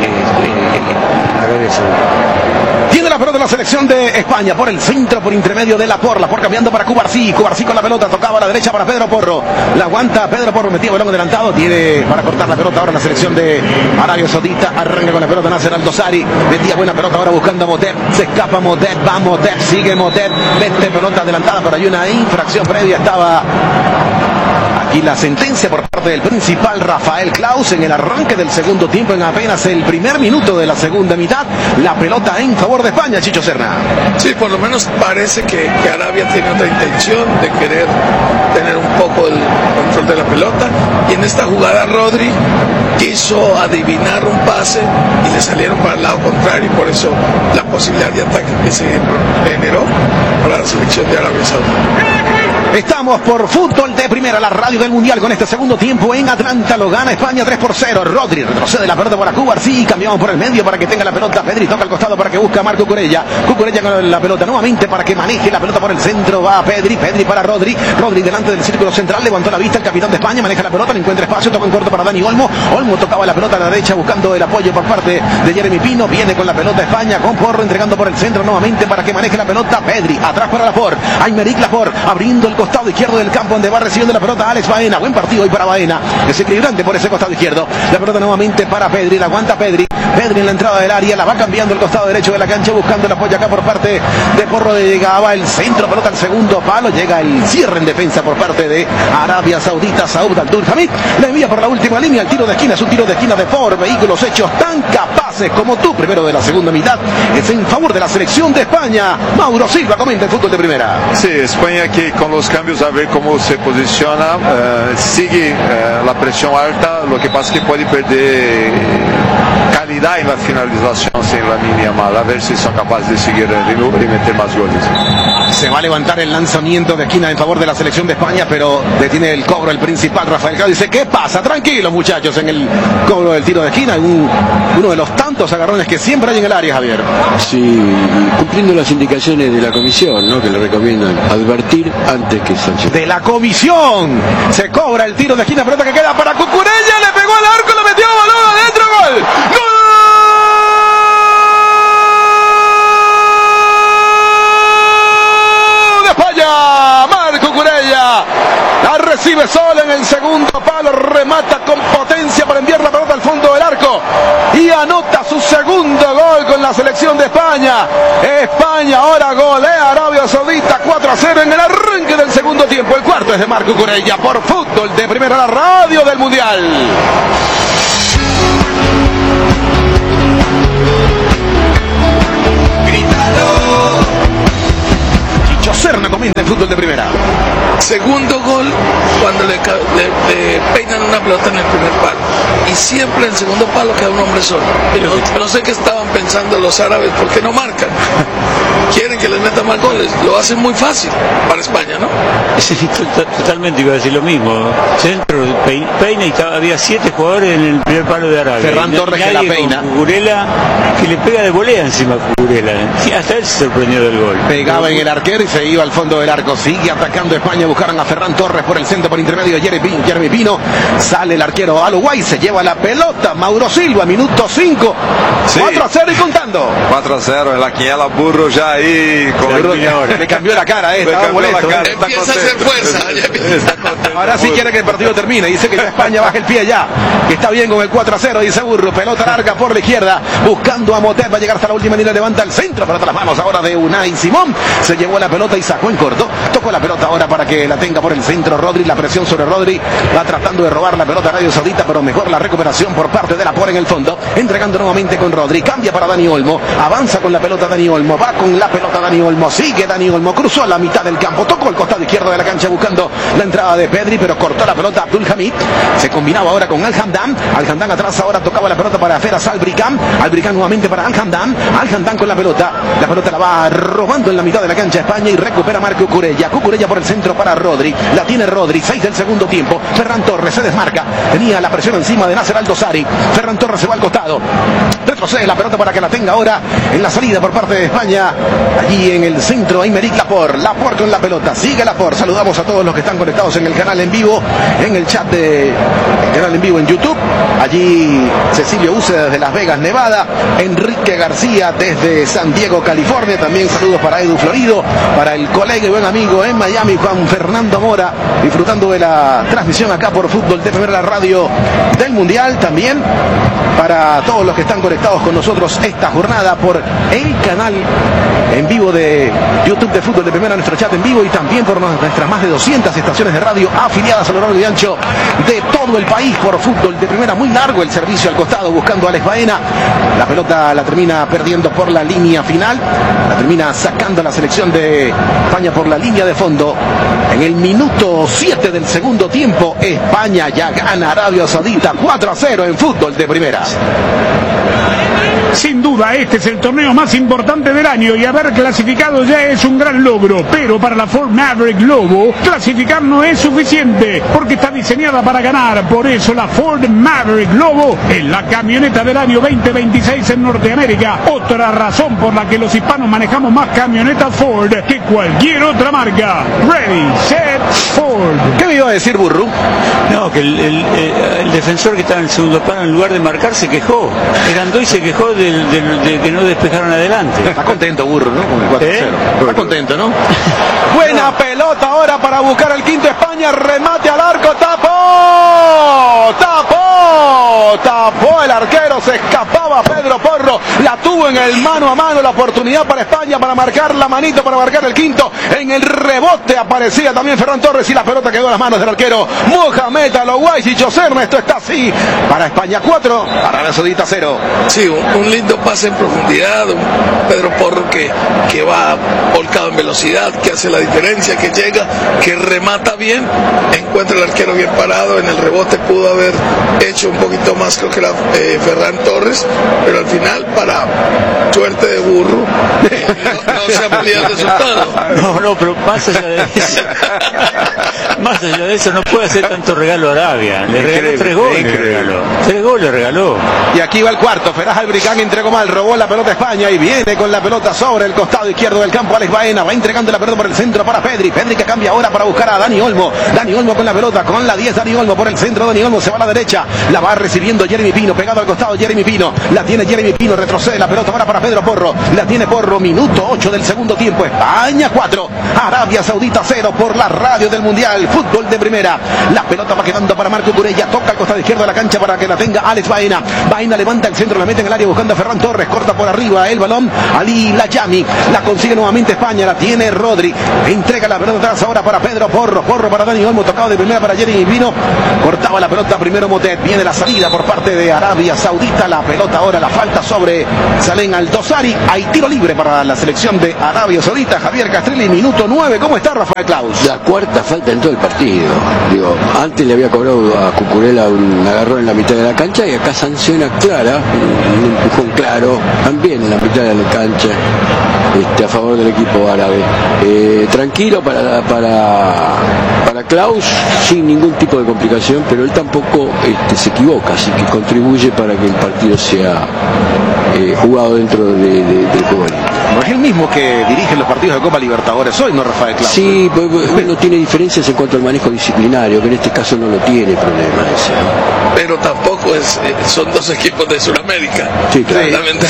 Arabia Saudita. Tiene la pelota la selección de España por el centro, por intermedio de Laporte cambiando para Cubarsí. Cubarsí con la pelota, tocaba a la derecha para Pedro Porro. La aguanta Pedro Porro, metido balón adelantado. Tiene para cortar la pelota ahora la selección de Arabia Saudita. Arranca con la pelota Nasser Al-Dosari. Metía buena pelota ahora buscando a Motet. Se escapa Motet, va Motet, sigue Motet. Mete pelota adelantada, pero hay una infracción previa. Estaba aquí la sentencia por parte del principal Rafael Claus en el arranque del segundo tiempo, en apenas el primer minuto de la segunda mitad. La pelota en favor de España, Chicho Serna. Sí, por lo menos parece que Arabia tiene otra intención de querer tener un poco el control de la pelota, y en esta jugada Rodri quiso adivinar un pase y le salieron para el lado contrario, y por eso la posibilidad de ataque que se generó para la selección de Arabia Saudita. Estamos por Fútbol de Primera, la radio del Mundial, con este segundo tiempo en Atlanta. Lo gana España 3-0. Rodri retrocede la pelota para Cuba. Sí, cambiamos por el medio para que tenga la pelota. Pedri toca al costado para que busque a Marco Cucurella. Cucurella con la pelota nuevamente para que maneje la pelota por el centro. Va Pedri. Pedri para Rodri. Rodri delante del círculo central. Levantó la vista el capitán de España. Maneja la pelota. No encuentra espacio. Toca en corto para Dani Olmo. Olmo tocaba la pelota a la derecha buscando el apoyo por parte de Jeremy Pino. Viene con la pelota España con Porro entregando por el centro nuevamente para que maneje la pelota. Pedri atrás para Laporte. Aymeric Laporte abriendo el costado izquierdo del campo donde va recibiendo la pelota Alex Baena. Buen partido hoy para Baena. Es equilibrante por ese costado izquierdo. La pelota nuevamente para Pedri. La aguanta Pedri. Pedri en la entrada del área. La va cambiando el costado derecho de la cancha buscando el apoyo acá por parte de Porro. Llegaba el centro. Pelota al segundo palo. Llega el cierre en defensa por parte de Arabia Saudita. Saud Al-Durhamid la envía por la última línea. El tiro de esquina es un tiro de esquina de Ford. Vehículos hechos tan capaces como tú. Primero de la segunda mitad. Es en favor de la selección de España. Mauro Silva comenta el Fútbol de Primera. Sí, España que con los cambios a ver cómo se posiciona, sigue la presión alta, lo que pasa es que puede perder calidad en la finalización sin Lamine Yamal, a ver si son capaces de seguir el ritmo y meter más goles. Se va a levantar el lanzamiento de esquina en favor de la selección de España, pero detiene el cobro el principal Rafael Claus. Dice, ¿qué pasa? Tranquilos muchachos, en el cobro del tiro de esquina, uno de los tantos agarrones que siempre hay en el área, Javier. Sí, cumpliendo las indicaciones de la comisión, ¿no?, que le recomiendan advertir antes que sancionar. De la comisión se cobra el tiro de esquina, pelota que queda para Cucurella, le pegó al arco, lo metió, balón adentro, gol. ¡Gol! Marco Cucurella la recibe sola en el segundo palo, remata con potencia para enviar la pelota al fondo del arco. y anota su segundo gol con la selección de España. España ahora golea a Arabia Saudita 4-0 en el arranque del segundo tiempo. El cuarto es de Marco Cucurella por Fútbol de Primera, la radio del Mundial. Chicho Serna comenta el Fútbol de Primera. Segundo gol cuando le peinan una pelota en el primer palo. Y siempre en el segundo palo queda un hombre solo. No sé qué estaban pensando los árabes, ¿por qué no marcan? Quieren que les metan más goles. Lo hacen muy fácil para España, ¿no? Sí, totalmente iba a decir lo mismo. Centro, peina y había 7 jugadores en el primer palo de Arabia. Ferran Torres que la peina. Cucurella, que le pega de volea encima a Cucurella. Sí, hasta él se sorprendió del gol. Pegaba en el arquero y se iba al fondo del arco. Sigue atacando España. Buscaron a Ferran Torres por el centro, por intermedio de Jeremy Pino. Sale el arquero Aluguay, se lleva la pelota. Mauro Silva, minuto 5. Sí. 4-0 y contando. 4-0 en la quiniela. Burro ya ahí. Le cambió la cara, estaba molesto. Empieza a hacer fuerza. Ahora sí quiere que el partido termine. Dice que ya España baja el pie ya. Que está bien con el 4-0, dice Burro. Pelota larga por la izquierda. Buscando a Motet. Va a llegar hasta la última línea. Levanta el centro. Pelota a las manos ahora de Unai Simón. Se llevó la pelota y sacó en corto. Tocó la pelota ahora para que la tenga por el centro Rodri. La presión sobre Rodri. Va tratando de robar la pelota a Arabia Saudita, pero mejor la recuperación por parte de la Por en el fondo. Entregando nuevamente con Rodri. Cambia para Dani Olmo. Avanza con la pelota Dani Olmo. Va con la pelota Dani Olmo. Sigue Dani Olmo. Cruzó la mitad del campo. Tocó el costado izquierdo de la cancha buscando la entrada de Pedri, pero cortó la pelota Abdul Hamid. Se combinaba ahora con Al-Hamdan. Al-Hamdan atrás ahora tocaba la pelota para Feras Al-Bricam. Al-Bricam nuevamente para Al-Hamdan. Al-Hamdan con la pelota. La pelota la va robando en la mitad de la cancha España y recupera Marco Cucurella. Cucurella por el centro para Rodri. La tiene Rodri. 6 del segundo tiempo. Ferran Torres se desmarca. Tenía la presión encima de Nasser Al-Dosari. Ferran Torres se va al costado. Retrocede la pelota para que la tenga ahora en la salida por parte de España. Allí en el centro Aymeric Laporte. Laporte con la pelota. Sigue Laporte. Saludamos a todos los que están conectados en el canal en vivo. En el chat del canal en vivo en YouTube. Allí Cecilio Use desde Las Vegas, Nevada. Enrique García desde San Diego, California. También saludos para Edu Florido. Para el colega y buen amigo en Miami, Juan Fernando Mora. Disfrutando de la transmisión acá por Fútbol de Primera, la radio del Mundial. También para todos los que están conectados con nosotros esta jornada por el canal en vivo de YouTube de Fútbol de Primera, nuestro chat en vivo, y también por nuestras más de 200 estaciones de radio afiliadas a lo largo y ancho de todo el país por Fútbol de Primera. Muy largo el servicio al costado buscando a Alex Baena. La pelota la termina perdiendo por la línea final. La termina sacando la selección de España por la línea de fondo. En el minuto 7 del segundo tiempo, España ya gana Arabia Saudita 4-0 en Fútbol de Primera. Sin duda, este es el torneo más importante del año y haber clasificado ya es un gran logro. Pero para la Ford Maverick Lobo, clasificar no es suficiente porque está diseñada para ganar. Por eso la Ford Maverick Lobo es la camioneta del año 2026 en Norteamérica. Otra razón por la que los hispanos manejamos más camionetas Ford que cualquier otra marca. Ready, set, Ford. ¿Qué me iba a decir, Burru? No, que el defensor que estaba en el segundo plano, en lugar de marcar, se quejó. Andó y se quejó de que no despejaron adelante. Está contento, Burro, ¿no? Con el 4-0. Está contento, ¿no? Buena pelota ahora para buscar el quinto España. Remate al arco. ¡Tapó! ¡Tapó! Tapó el arquero. Se escapaba Pedro Porro. La tuvo en el mano a mano. La oportunidad para España para marcar la manito, para marcar el quinto. En el rebote aparecía también Ferran Torres y la pelota quedó en las manos del arquero Mohamed Alouai. Chicho Serna, esto está así. Para España 4, Arabia Saudita 0. Sí, un lindo pase en profundidad, un Pedro Porro que va volcado en velocidad, que hace la diferencia, que llega, que remata bien, encuentra el arquero bien parado, en el rebote pudo haber hecho un poquito más, creo que era Ferran Torres, pero al final, para suerte de Burro, no se amplía el resultado. No, pero más allá de eso, más allá de eso, no puede hacer tanto regalo a Arabia. Le regaló 3 goles. 3 goles regaló. Y aquí va el cuarto. Feras Al-Bricam entregó mal, robó la pelota a España y viene con la pelota sobre el costado izquierdo del campo. Alex Baena va entregando la pelota por el centro para Pedri. Pedri que cambia ahora para buscar a Dani Olmo. Olmo. Dani Olmo con la pelota, con la 10, Dani Olmo por el centro, Dani Olmo se va a la derecha, la va recibiendo Jeremy Pino, pegado al costado Jeremy Pino, la tiene Jeremy Pino, retrocede la pelota ahora para Pedro Porro, la tiene Porro, minuto 8 del segundo tiempo, España 4, Arabia Saudita 0 por la radio del Mundial, fútbol de primera, la pelota va quedando para Marco Cucurella, toca al costado izquierdo de la cancha para que la tenga Alex Baena, Baena levanta el centro, la mete en el área buscando a Ferran Torres, corta por arriba el balón, Ali Layami, la consigue nuevamente España, la tiene Rodri, entrega la pelota atrás ahora para Pedro Porro, Porro para Dani Olmo, tocado de primera para Jeremy Pino, cortaba la pelota primero Motet, viene la salida por parte de Arabia Saudita, la pelota ahora, la falta sobre Salem Al-Dosari, hay tiro libre para la selección de Arabia Saudita, Javier Castrilli, minuto 9, ¿cómo está Rafael Claus? La cuarta falta en todo el partido, digo, antes le había cobrado a Cucurella un agarrón en la mitad de la cancha y acá sanciona clara, un empujón claro, también en la mitad de la cancha, a favor del equipo árabe. Tranquilo para Claus, sin ningún tipo de complicación, pero él tampoco se equivoca, así que contribuye para que el partido sea jugado dentro del juego. Es el mismo que dirige los partidos de Copa Libertadores hoy, ¿no, Rafael Claus? Sí, bueno, tiene diferencias en cuanto al manejo disciplinario, que en este caso no lo tiene problema ese, ¿no? Pero tampoco son dos equipos de Sudamérica. Sí, claro.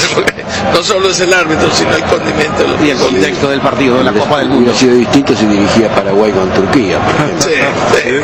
No solo es el árbitro, sino el condimento y el contexto del partido de la Copa del Mundo. Hubiera sido distinto si dirigía Paraguay con Turquía, por ejemplo. Sí.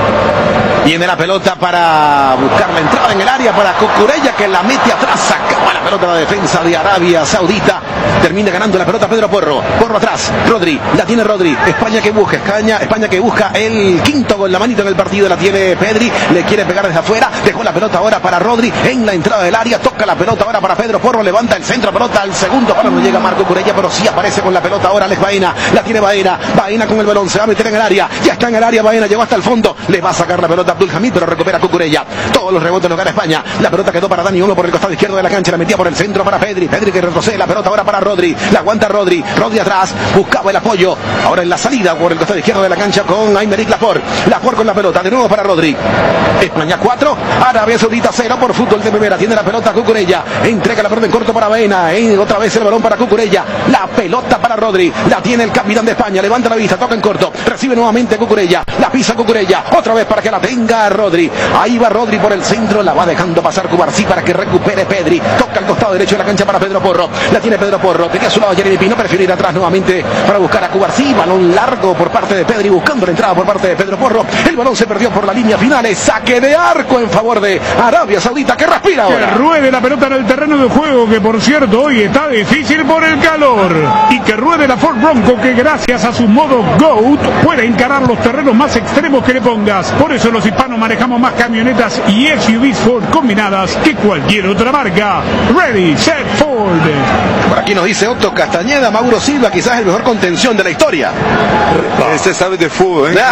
Viene la pelota para buscar la entrada en el área para Cucurella, que la mete atrás, sacaba la pelota a la defensa de Arabia Saudita, termina ganando la pelota Pedro Porro, Porro atrás, Rodri, la tiene Rodri, España que busca el quinto gol, la manito en el partido, la tiene Pedri, le quiere pegar desde afuera, dejó la pelota ahora para Rodri, en la entrada del área, toca la pelota ahora para Pedro Porro, levanta el centro, pelota al segundo palo, no llega Marco Cucurella, pero sí aparece con la pelota ahora Alex Baena, la tiene Baena con el balón, se va a meter en el área, ya está en el área Baena, llegó hasta el fondo, le va a sacar la pelota Abdul Hamid, pero recupera Cucurella, todos los rebotes los gana España, la pelota quedó para Dani Olmo por el costado izquierdo de la cancha, la metía por el centro para Pedri que retrocede, la pelota ahora para Rodri, la aguanta Rodri atrás, buscaba el apoyo, ahora en la salida por el costado izquierdo de la cancha con Aymeric Laporte con la pelota, de nuevo para Rodri, España 4, Arabia Saudita 0 por fútbol de primera, tiene la pelota Cucurella, entrega la pelota en corto para Baena, otra vez el balón para Cucurella, la pelota para Rodri, la tiene el capitán de España, levanta la vista, toca en corto, recibe nuevamente Cucurella, la pisa Cucurella, otra vez para que la tenga Rodri, ahí va Rodri por el centro, la va dejando pasar Cubarsí para que recupere Pedri, toca al costado derecho de la cancha para Pedro Porro, la tiene Pedro Porro, tenía a su lado Jeremy Pino, prefiere ir atrás nuevamente para buscar a Cubarsí, balón largo por parte de Pedri, buscando la entrada por parte de Pedro Porro, el balón se perdió por la línea final, saque de arco en favor de Arabia Saudita, que respira ahora. Que ruede la pelota en el terreno de juego, que por cierto hoy está difícil por el calor, y que ruede la Ford Bronco, que gracias a su modo GOAT puede encarar los terrenos más extremos que le pongas. Por eso los hispanos manejamos más camionetas y SUVs Ford combinadas que cualquier otra marca. Ready, set, Ford. Por aquí nos dice Otto Castañeda, Mauro Silva, quizás el mejor contención de la historia. Este sabe de fútbol, ¿eh?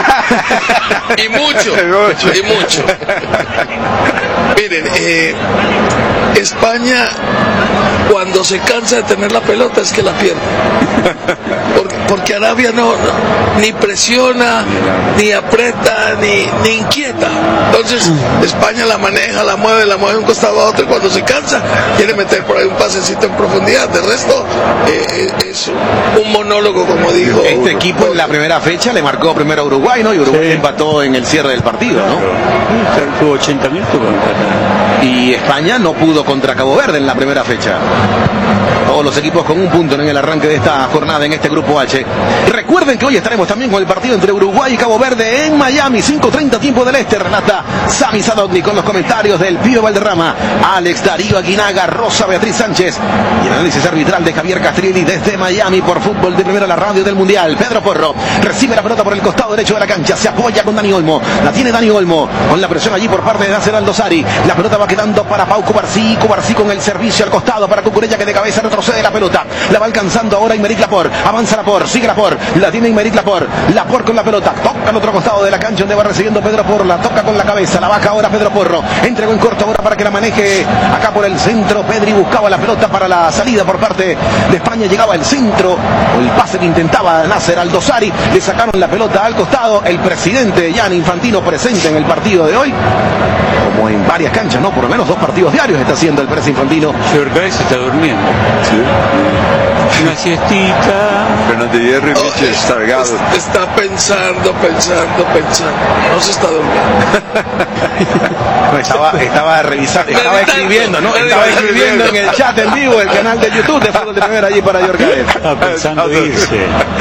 Y mucho. Miren, España, cuando se cansa de tener la pelota, es que la pierde. Porque Arabia no ni presiona, ni aprieta, ni inquieta. Entonces, España la maneja, la mueve de un costado a otro, y cuando se cansa, quiere meter por ahí un pasecito en profundidad. De resto, es un monólogo, como dijo. Este equipo en la primera fecha le marcó primero a Uruguay, ¿no? Y Uruguay empató en el cierre del partido, ¿no? Tuvo 80 minutos contra. Y España no pudo contra Cabo Verde en la primera fecha. Todos los equipos con un punto en el arranque de esta jornada en este grupo H. Recuerden que hoy estaremos también con el partido entre Uruguay y Cabo Verde en Miami, 5:30 tiempo del este. Relata Sami Sadovni con los comentarios del Pío Valderrama, Alex Darío Aguinaga, Rosa Beatriz Sánchez y el análisis arbitral de Javier Castrilli desde Miami por fútbol de primera, la radio del Mundial. Pedro Porro recibe la pelota por el costado derecho de la cancha, se apoya con Dani Olmo, la tiene Dani Olmo con la presión allí por parte de Nasser Al-Dosari, la pelota va quedando para Pau Cubarsí con el servicio al costado para Cucurella, que de cabeza retrocede la pelota, la va alcanzando ahora Aymeric Laporte, avanza Laporte, sigue Laporte, la tiene Aymeric Laporte con la pelota, toca al otro costado de la cancha donde va recibiendo Pedro Porro, la toca con la cabeza, la baja ahora Pedro Porro, entregó en corto ahora para que la maneje acá por el centro, Pedri buscaba la pelota para la salida por parte de España, llegaba el centro, o el pase que intentaba Nasser Al-Dosari, le sacaron la pelota al costado, el presidente Gianni Infantino presente en el partido de hoy, como en varias canchas, ¿no? Por lo menos 2 partidos diarios está haciendo el presidente Infantino. Jorge se está durmiendo. Sí. una siestita. Fernando Hierro y Michel Stargado. Está pensando. No se está durmiendo. Estaba revisando, estaba escribiendo, ¿no? Estaba escribiendo en el chat en vivo, el canal de YouTube de Fútbol de Primera allí para Yorcader. Estaba pensando irse.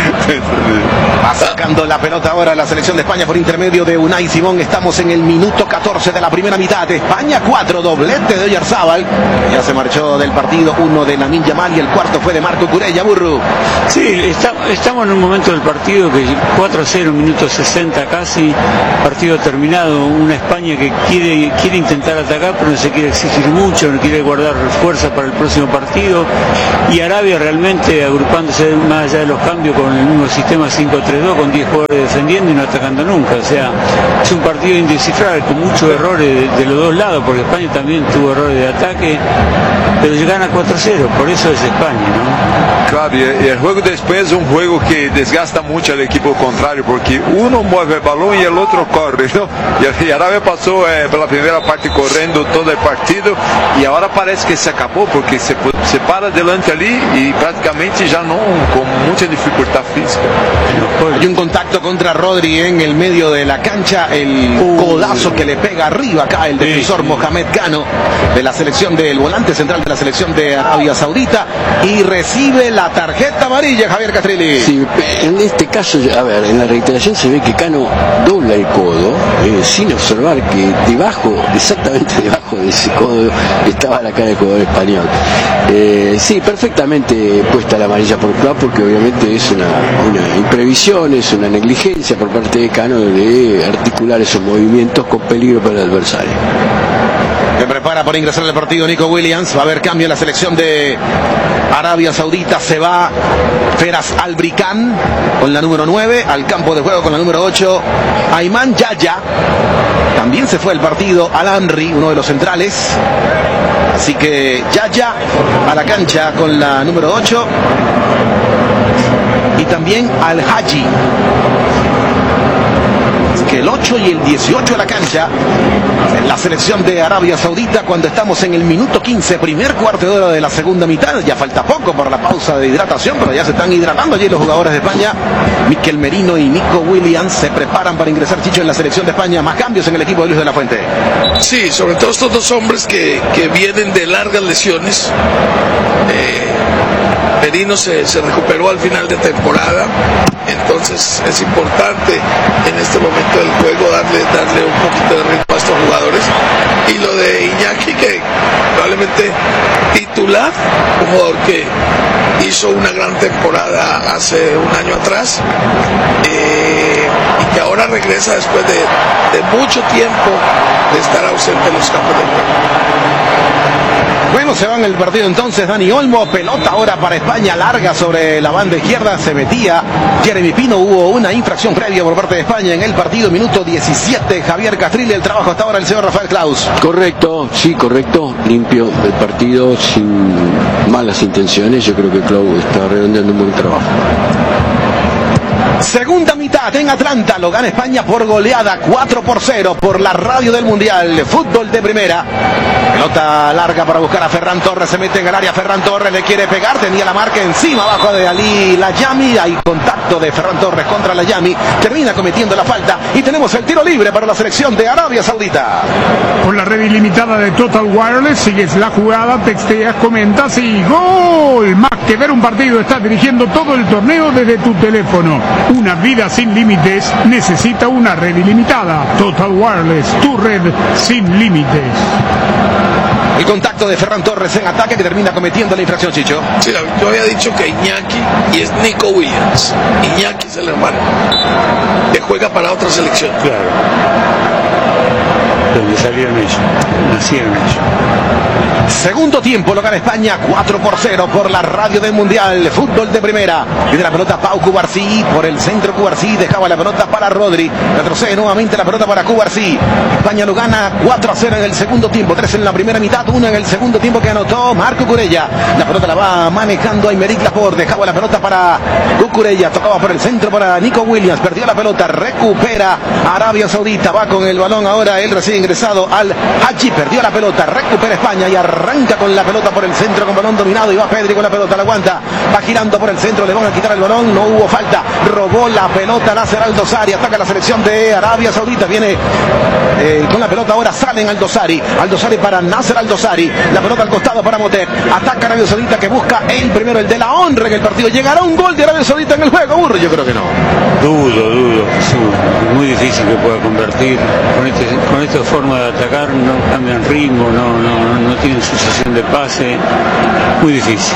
Va sacando la pelota ahora la selección de España por intermedio de Unai Simón. Estamos en el minuto 14 de la primera mitad. España 4, doblete de Oyarzábal. Ya se marchó del partido uno de Lamine Yamal y el cuarto fue de Marco Cucurella, Burru. Sí, estamos en un momento del partido que 4-0, minuto 60 casi, partido terminado. Una España que quiere intentar atacar, pero no se quiere exigir mucho, no quiere guardar fuerza para el próximo partido. Y Arabia realmente agrupándose más allá de los cambios con el mismo sistema 5-3-2, con 10 jugadores defendiendo y no atacando nunca. O sea, es un partido indescifrable, con muchos errores de los dos lados, porque España también tuvo errores de ataque, pero llegan a 4-0, por eso es España, ¿no? Claro, y el juego después es un juego que desgasta mucho al equipo contrario, porque uno mueve el balón y el otro corre, ¿no? Y Arabia pasó por la primera parte corriendo todo el partido y ahora parece que se acabó, porque se para delante allí y prácticamente ya no, con mucha dificultad física. Hay un contacto contra Rodri en el medio de la cancha, el codazo que le pega arriba acá el defensor Mohamed Cano de la selección del volante central de la selección de Arabia Saudita, y recibe la tarjeta amarilla Javier Castrilli. Sí, en este caso, a ver, en la reiteración se ve que Cano dobla el codo sin observar que exactamente debajo de ese codo estaba la cara del jugador español. Sí, perfectamente puesta la amarilla por Klopp, porque obviamente es una imprevisión, es una negligencia por parte de Cano de articular esos movimientos con peligro para el adversario. Se prepara por ingresar al partido Nico Williams. Va a haber cambio en la selección de Arabia Saudita. Se va Feras Albricán con la número 9 al campo de juego con la número 8 Ayman Yaya. También se fue el partido Al-Amri, uno de los centrales. Así que Yaya a la cancha con la número 8 y también Al-Haji. Que el 8 y el 18 a la cancha en la selección de Arabia Saudita, cuando estamos en el minuto 15, primer cuarto de hora de la segunda mitad. Ya falta poco por la pausa de hidratación, pero ya se están hidratando allí los jugadores de España. Mikel Merino y Nico Williams se preparan para ingresar, Chicho, en la selección de España. Más cambios en el equipo de Luis de la Fuente. Sí, sobre todo estos dos hombres que vienen de largas lesiones. Merino se recuperó al final de temporada, entonces es importante en este momento del juego darle un poquito de ritmo a estos jugadores. Y lo de Iñaki, que probablemente titular, un jugador que hizo una gran temporada hace un año atrás y que ahora regresa después de mucho tiempo de estar ausente en los campos de juego. Bueno, se va en el partido entonces Dani Olmo. Pelota ahora para España, larga sobre la banda izquierda. Se metía Jeremy Pino. Hubo una infracción previa por parte de España en el partido. Minuto 17. Javier Castrilli, el trabajo hasta ahora el señor Rafael Claus. Correcto, sí, correcto. Limpio el partido sin malas intenciones. Yo creo que Claus está redondeando un buen trabajo. Segunda mitad en Atlanta, lo gana España por goleada 4-0 por la radio del Mundial, Fútbol de Primera. Pelota larga para buscar a Ferran Torres, se mete en el área, Ferran Torres le quiere pegar, tenía la marca encima abajo de Ali Layami, hay contacto de Ferran Torres contra Layami, termina cometiendo la falta y tenemos el tiro libre para la selección de Arabia Saudita. Con la red ilimitada de Total Wireless, sigues la jugada, texteas, comentas y ¡gol! Más que ver un partido, estás dirigiendo todo el torneo desde tu teléfono. Una vida sin límites necesita una red ilimitada. Total Wireless, tu red sin límites. El contacto de Ferran Torres en ataque que termina cometiendo la infracción, Chicho. Sí, yo había dicho que Iñaki y es Nico Williams. Iñaki es el hermano que juega para otra selección. Claro. Donde salieron ellos, nacieron ellos. Segundo tiempo, lo gana España 4-0 por la radio del Mundial, Fútbol de Primera. Y de la pelota Pau Cubarsí, por el centro Cubarsí, dejaba la pelota para Rodri, retrocede nuevamente la pelota para Cubarsí. España lo gana 4-0 en el segundo tiempo, 3 en la primera mitad, 1 en el segundo tiempo que anotó Marco Cucurella. La pelota la va manejando Aymeric Laporte, dejaba la pelota para Cucurella, tocaba por el centro para Nico Williams, perdió la pelota, recupera Arabia Saudita, va con el balón ahora el recién ingresado Al-Haji, perdió la pelota, recupera España, España y arranca con la pelota por el centro con balón dominado y va Pedri con la pelota, la aguanta, va girando por el centro, le van a quitar el balón, no hubo falta, robó la pelota Nasser Al-Dossari, ataca la selección de Arabia Saudita, viene con la pelota ahora salen Al-Dossari para Nasser Al-Dossari, la pelota al costado para Motec, ataca Arabia Saudita que busca el primero, el de la honra en el partido. ¿Llegará un gol de Arabia Saudita en el juego, Burro? Yo creo que no. Dudo, es muy difícil que pueda convertir con esta forma de atacar, no cambian ritmo, no tienen sucesión de pase, muy difícil.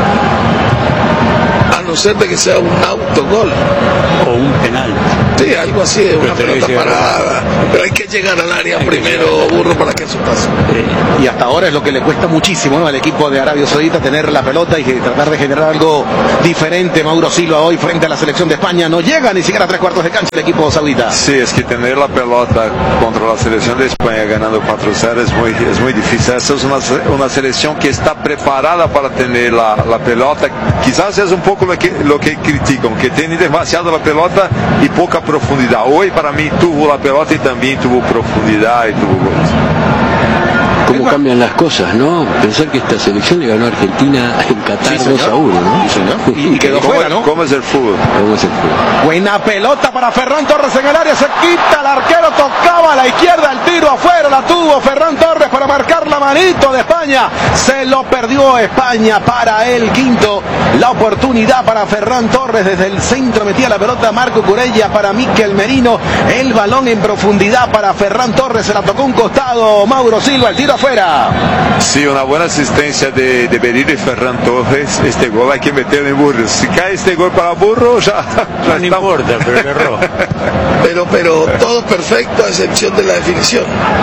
A no ser de que sea un autogol o un penal. Sí, algo así, una pelota parada. Pero hay que llegar al área primero, Burro, para que eso pase. Y hasta ahora es lo que le cuesta muchísimo, ¿no?, al equipo de Arabia Saudita tener la pelota y tratar de generar algo diferente. Mauro Silva hoy frente a la selección de España no llega ni siquiera a 3/4 de cancha el equipo saudita. Sí, es que tener la pelota contra la selección de España ganando 4-0 es muy difícil. Esta es una selección que está preparada para tener la pelota. Quizás es un poco lo que critican, que tiene demasiado la pelota y poca profundidad. Hoy para mí tuvo la pelota y también tuvo profundidad y tuvo goles. Cómo cambian las cosas, ¿no? Pensar que esta selección le ganó a Argentina en Qatar 2-1, ¿no? Sí, señor. Y quedó fuera, ¿no? ¿Cómo es el fútbol? Buena pelota para Ferran Torres en el área, se quita el arquero, tocaba a la izquierda, el tiro afuera, la tuvo Ferran Torres para marcar la manito de España. Se lo perdió España para el quinto. La oportunidad para Ferran Torres desde el centro, metía la pelota Marco Cucurella para Mikel Merino. El balón en profundidad para Ferran Torres, se la tocó un costado Mauro Silva, el tiro afuera. Sí, una buena asistencia de Berillo y Ferran Torres. Este gol hay que meterlo en Burro. Si cae este gol para Burro, ya no importa, pero erró. Pero todo perfecto a excepción de la definición.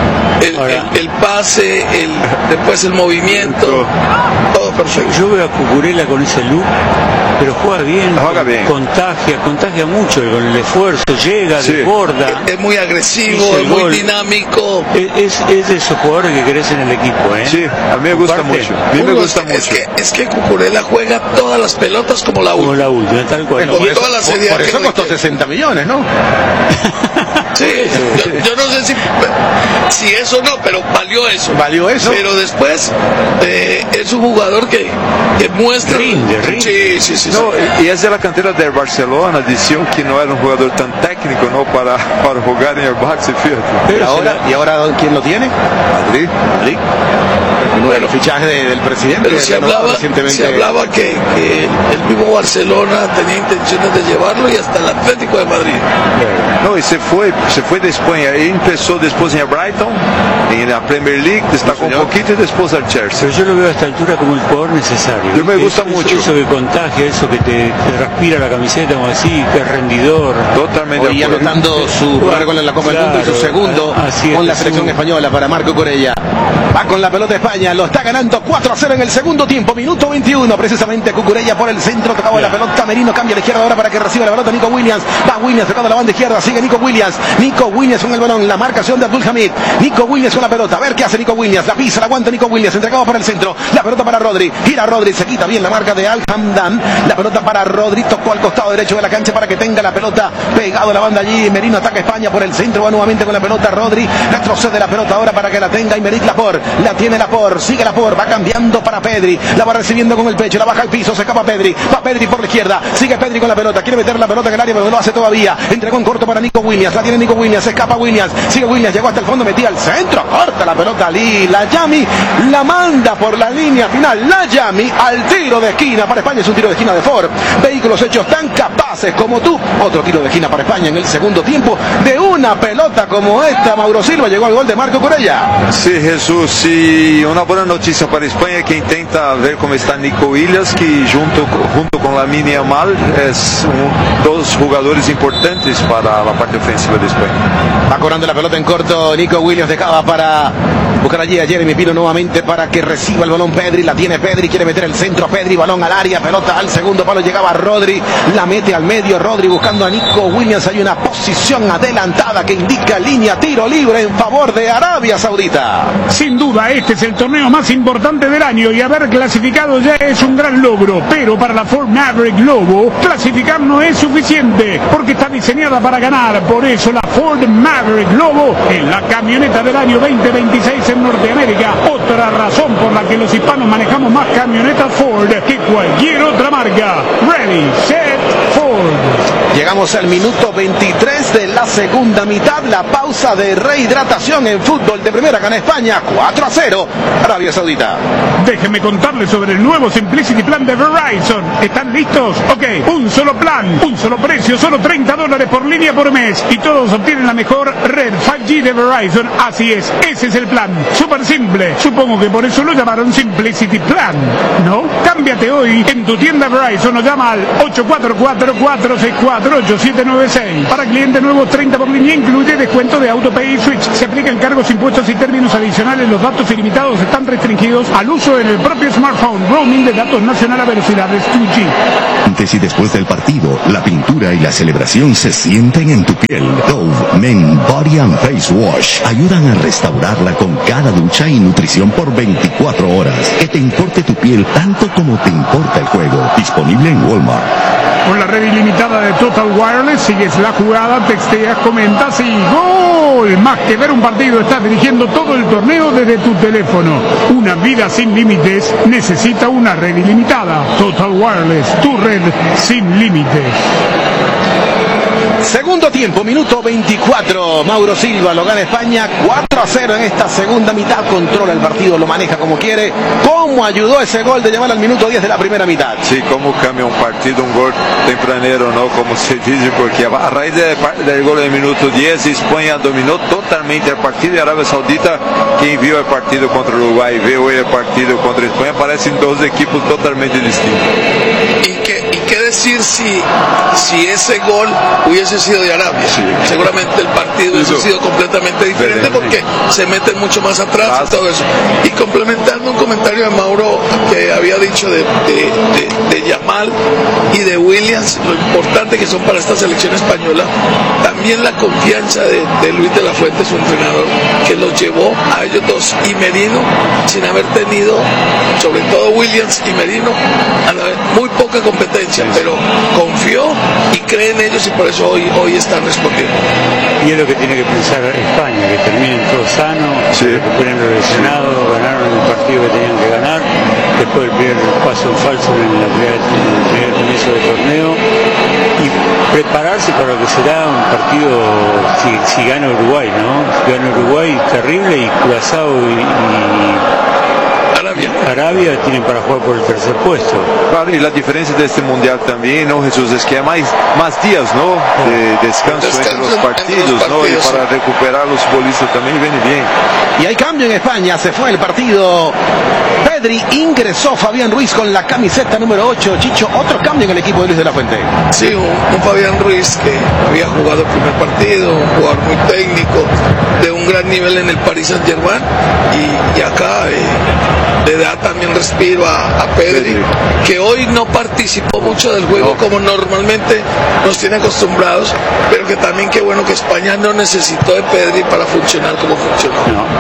El pase, después el movimiento, todo perfecto. Yo veo a Cucurella con ese look, pero juega bien, contagia mucho con el esfuerzo, llega, desborda. Es muy agresivo, es muy dinámico. Es de esos jugadores que querés en el equipo, ¿eh? Sí, a mí me gusta mucho. Es que Cucurella juega todas las pelotas como la última. Como la última, tal cual. Por eso costó 60 millones, ¿no? Sí, yo no sé si eso no, pero valió eso. Valió eso. Pero después es un jugador que muestra. Rinde. Sí. No, y es de la cantera del Barcelona, decían que no era un jugador tan técnico, ¿no? Para jugar en el Baxi, fíjate. ¿Y ahora quién lo tiene? Madrid. Uno de los fichajes del presidente. Pero se hablaba que el mismo Barcelona tenía intenciones de llevarlo y hasta el Atlético de Madrid. No, y se fue de España. Y empezó después en el Brighton, en la Premier League, destacó un poquito y después al Chelsea. Pero yo lo veo a esta altura como el jugador necesario. Yo me gusta mucho. Eso que contagia, eso que te respira la camiseta, como así, que es rendidor. Totalmente. Hoy anotando su primer gol en la Copa del Mundo y su segundo con la selección española para Marco Cucurella. Va con la pelota España, lo está ganando 4-0 en el segundo tiempo, minuto 21, precisamente Cucurella por el centro, tocaba la pelota, Merino cambia a la izquierda ahora para que reciba la pelota Nico Williams, va Williams tocando la banda izquierda, sigue Nico Williams con el balón, la marcación de Abdul Hamid, Nico Williams con la pelota, a ver qué hace Nico Williams, la pisa, la aguanta Nico Williams, entregado para el centro, la pelota para Rodri, gira Rodri, se quita bien la marca de Al Hamdan, la pelota para Rodri, tocó al costado derecho de la cancha para que tenga la pelota pegado a la banda allí, Merino ataca España por el centro, va nuevamente con la pelota Rodri, retrocede la pelota ahora para que la tenga Aymeric Laporte, la tiene Laporte, sigue Laporte, va cambiando para Pedri, la va recibiendo con el pecho, la baja al piso, se escapa Pedri, va Pedri por la izquierda, sigue Pedri con la pelota, quiere meter la pelota en el área, pero no lo hace todavía, entregó en corto para Nico Williams, la tiene Nico Williams, se escapa Williams, sigue Williams, llegó hasta el fondo, metía al centro, corta la pelota Ali, la Yami, la manda por la línea final, la Yami al tiro de esquina para España, es un tiro de esquina de Ford, vehículos hechos tan capaces como tú, otro tiro de esquina para España en el segundo tiempo, de una pelota como esta, Mauro Silva, llegó al gol de Marco Cucurella. Sí, Jesús, sí, una buena noticia para España que intenta ver cómo está Nico Williams, que junto con Lamine Yamal es dos jugadores importantes para la parte ofensiva de España. Va cobrando la pelota en corto, Nico Williams dejaba para buscar allí a Jeremy Pino nuevamente para que reciba el balón Pedri, la tiene Pedri, quiere meter el centro Pedri, balón al área, pelota al segundo palo, llegaba Rodri, la mete al medio, Rodri buscando a Nico Williams, hay una posición adelantada que indica línea tiro libre en favor de Arabia Saudita. Sin duda, este es el torneo más importante del año y haber clasificado ya es un gran logro, pero para la Ford Maverick Lobo, clasificar no es suficiente, porque está diseñada para ganar, por eso la Ford Maverick Lobo es la camioneta del año 2026 en en Norteamérica. Otra razón por la que los hispanos manejamos más camionetas Ford que cualquier otra marca. Ready, set, Ford. Llegamos al minuto 23 de la segunda mitad. La pausa de rehidratación en fútbol de primera acá en España. 4-0, Arabia Saudita. Déjenme contarles sobre el nuevo Simplicity Plan de Verizon. ¿Están listos? Ok, un solo plan, un solo precio, solo $30 por línea por mes. Y todos obtienen la mejor red 5G de Verizon. Así es, ese es el plan. Súper simple. Supongo que por eso lo llamaron Simplicity Plan, ¿no? Cámbiate hoy en tu tienda Verizon o llama al 844-464-8796. Para clientes nuevos, 30 por línea, incluye descuento de AutoPay y Switch. Se aplican cargos, impuestos y términos adicionales. Los datos ilimitados están restringidos al uso en el propio smartphone. Roaming de datos nacional a velocidades 2G. Antes y después del partido, la pintura y la celebración se sienten en tu piel. Dove Men Body and Face Wash ayudan a restaurarla con cada ducha y nutrición por 24 horas. Que te importe tu piel tanto como te importa el juego. Disponible en Walmart. Con la red ilimitada de Total Wireless, sigues la jugada, texteas, comentas y ¡gol! Más que ver un partido, estás dirigiendo todo el torneo desde tu teléfono. Una vida sin límites necesita una red ilimitada. Total Wireless, tu red sin límites. Segundo tiempo, minuto 24. Mauro Silva lo gana España 4-0 en esta segunda mitad. Controla el partido, lo maneja como quiere. ¿Cómo ayudó ese gol de Yamal al minuto 10 de la primera mitad? Sí, cómo cambia un partido, un gol tempranero, ¿no? Como se dice, porque a raíz del gol del minuto 10, España dominó totalmente el partido y Arabia Saudita, quien vio el partido contra Uruguay, vio el partido contra España, parecen dos equipos totalmente distintos. ¿Y qué decir si ese gol hubiese sido de Arabia? Sí. Seguramente el partido hubiese sido completamente diferente porque se meten mucho más atrás y todo eso. Y complementando un comentario de Mauro que había dicho de Yamal y de Williams, lo importante que son para esta selección española, también la confianza de Luis de la Fuente, su entrenador, que los llevó a ellos dos y Merino, sin haber tenido, sobre todo Williams y Merino, muy poca competencia, pero confió y cree en ellos y por eso hoy están respondiendo. Y es lo que tiene que pensar España, que terminen todos sanos, que recuperen los lesionados, ganaron el partido que tenían que ganar, después del primer paso en falso en el primer comienzo del torneo, y prepararse para lo que será un partido si gana Uruguay, ¿no? Si gana Uruguay, terrible, y Curazao y Arabia tienen para jugar por el tercer puesto. Claro, y la diferencia de este mundial también, ¿no, Jesús? Es que hay más días, ¿no? De descanso entre los partidos, ¿no? Y para recuperar los futbolistas también viene bien. Y hay cambio en España, se fue el partido. Pedri, ingresó Fabián Ruiz con la camiseta número 8. Chicho, otro cambio en el equipo de Luis de la Fuente. Sí, un Fabián Ruiz que había jugado el primer partido, un jugador muy técnico, de un gran nivel en el Paris Saint-Germain, y acá le da también respiro a Pedri, que hoy no participó mucho del juego como normalmente nos tiene acostumbrados, pero que también qué bueno que España no necesitó de Pedri para funcionar como funcionó.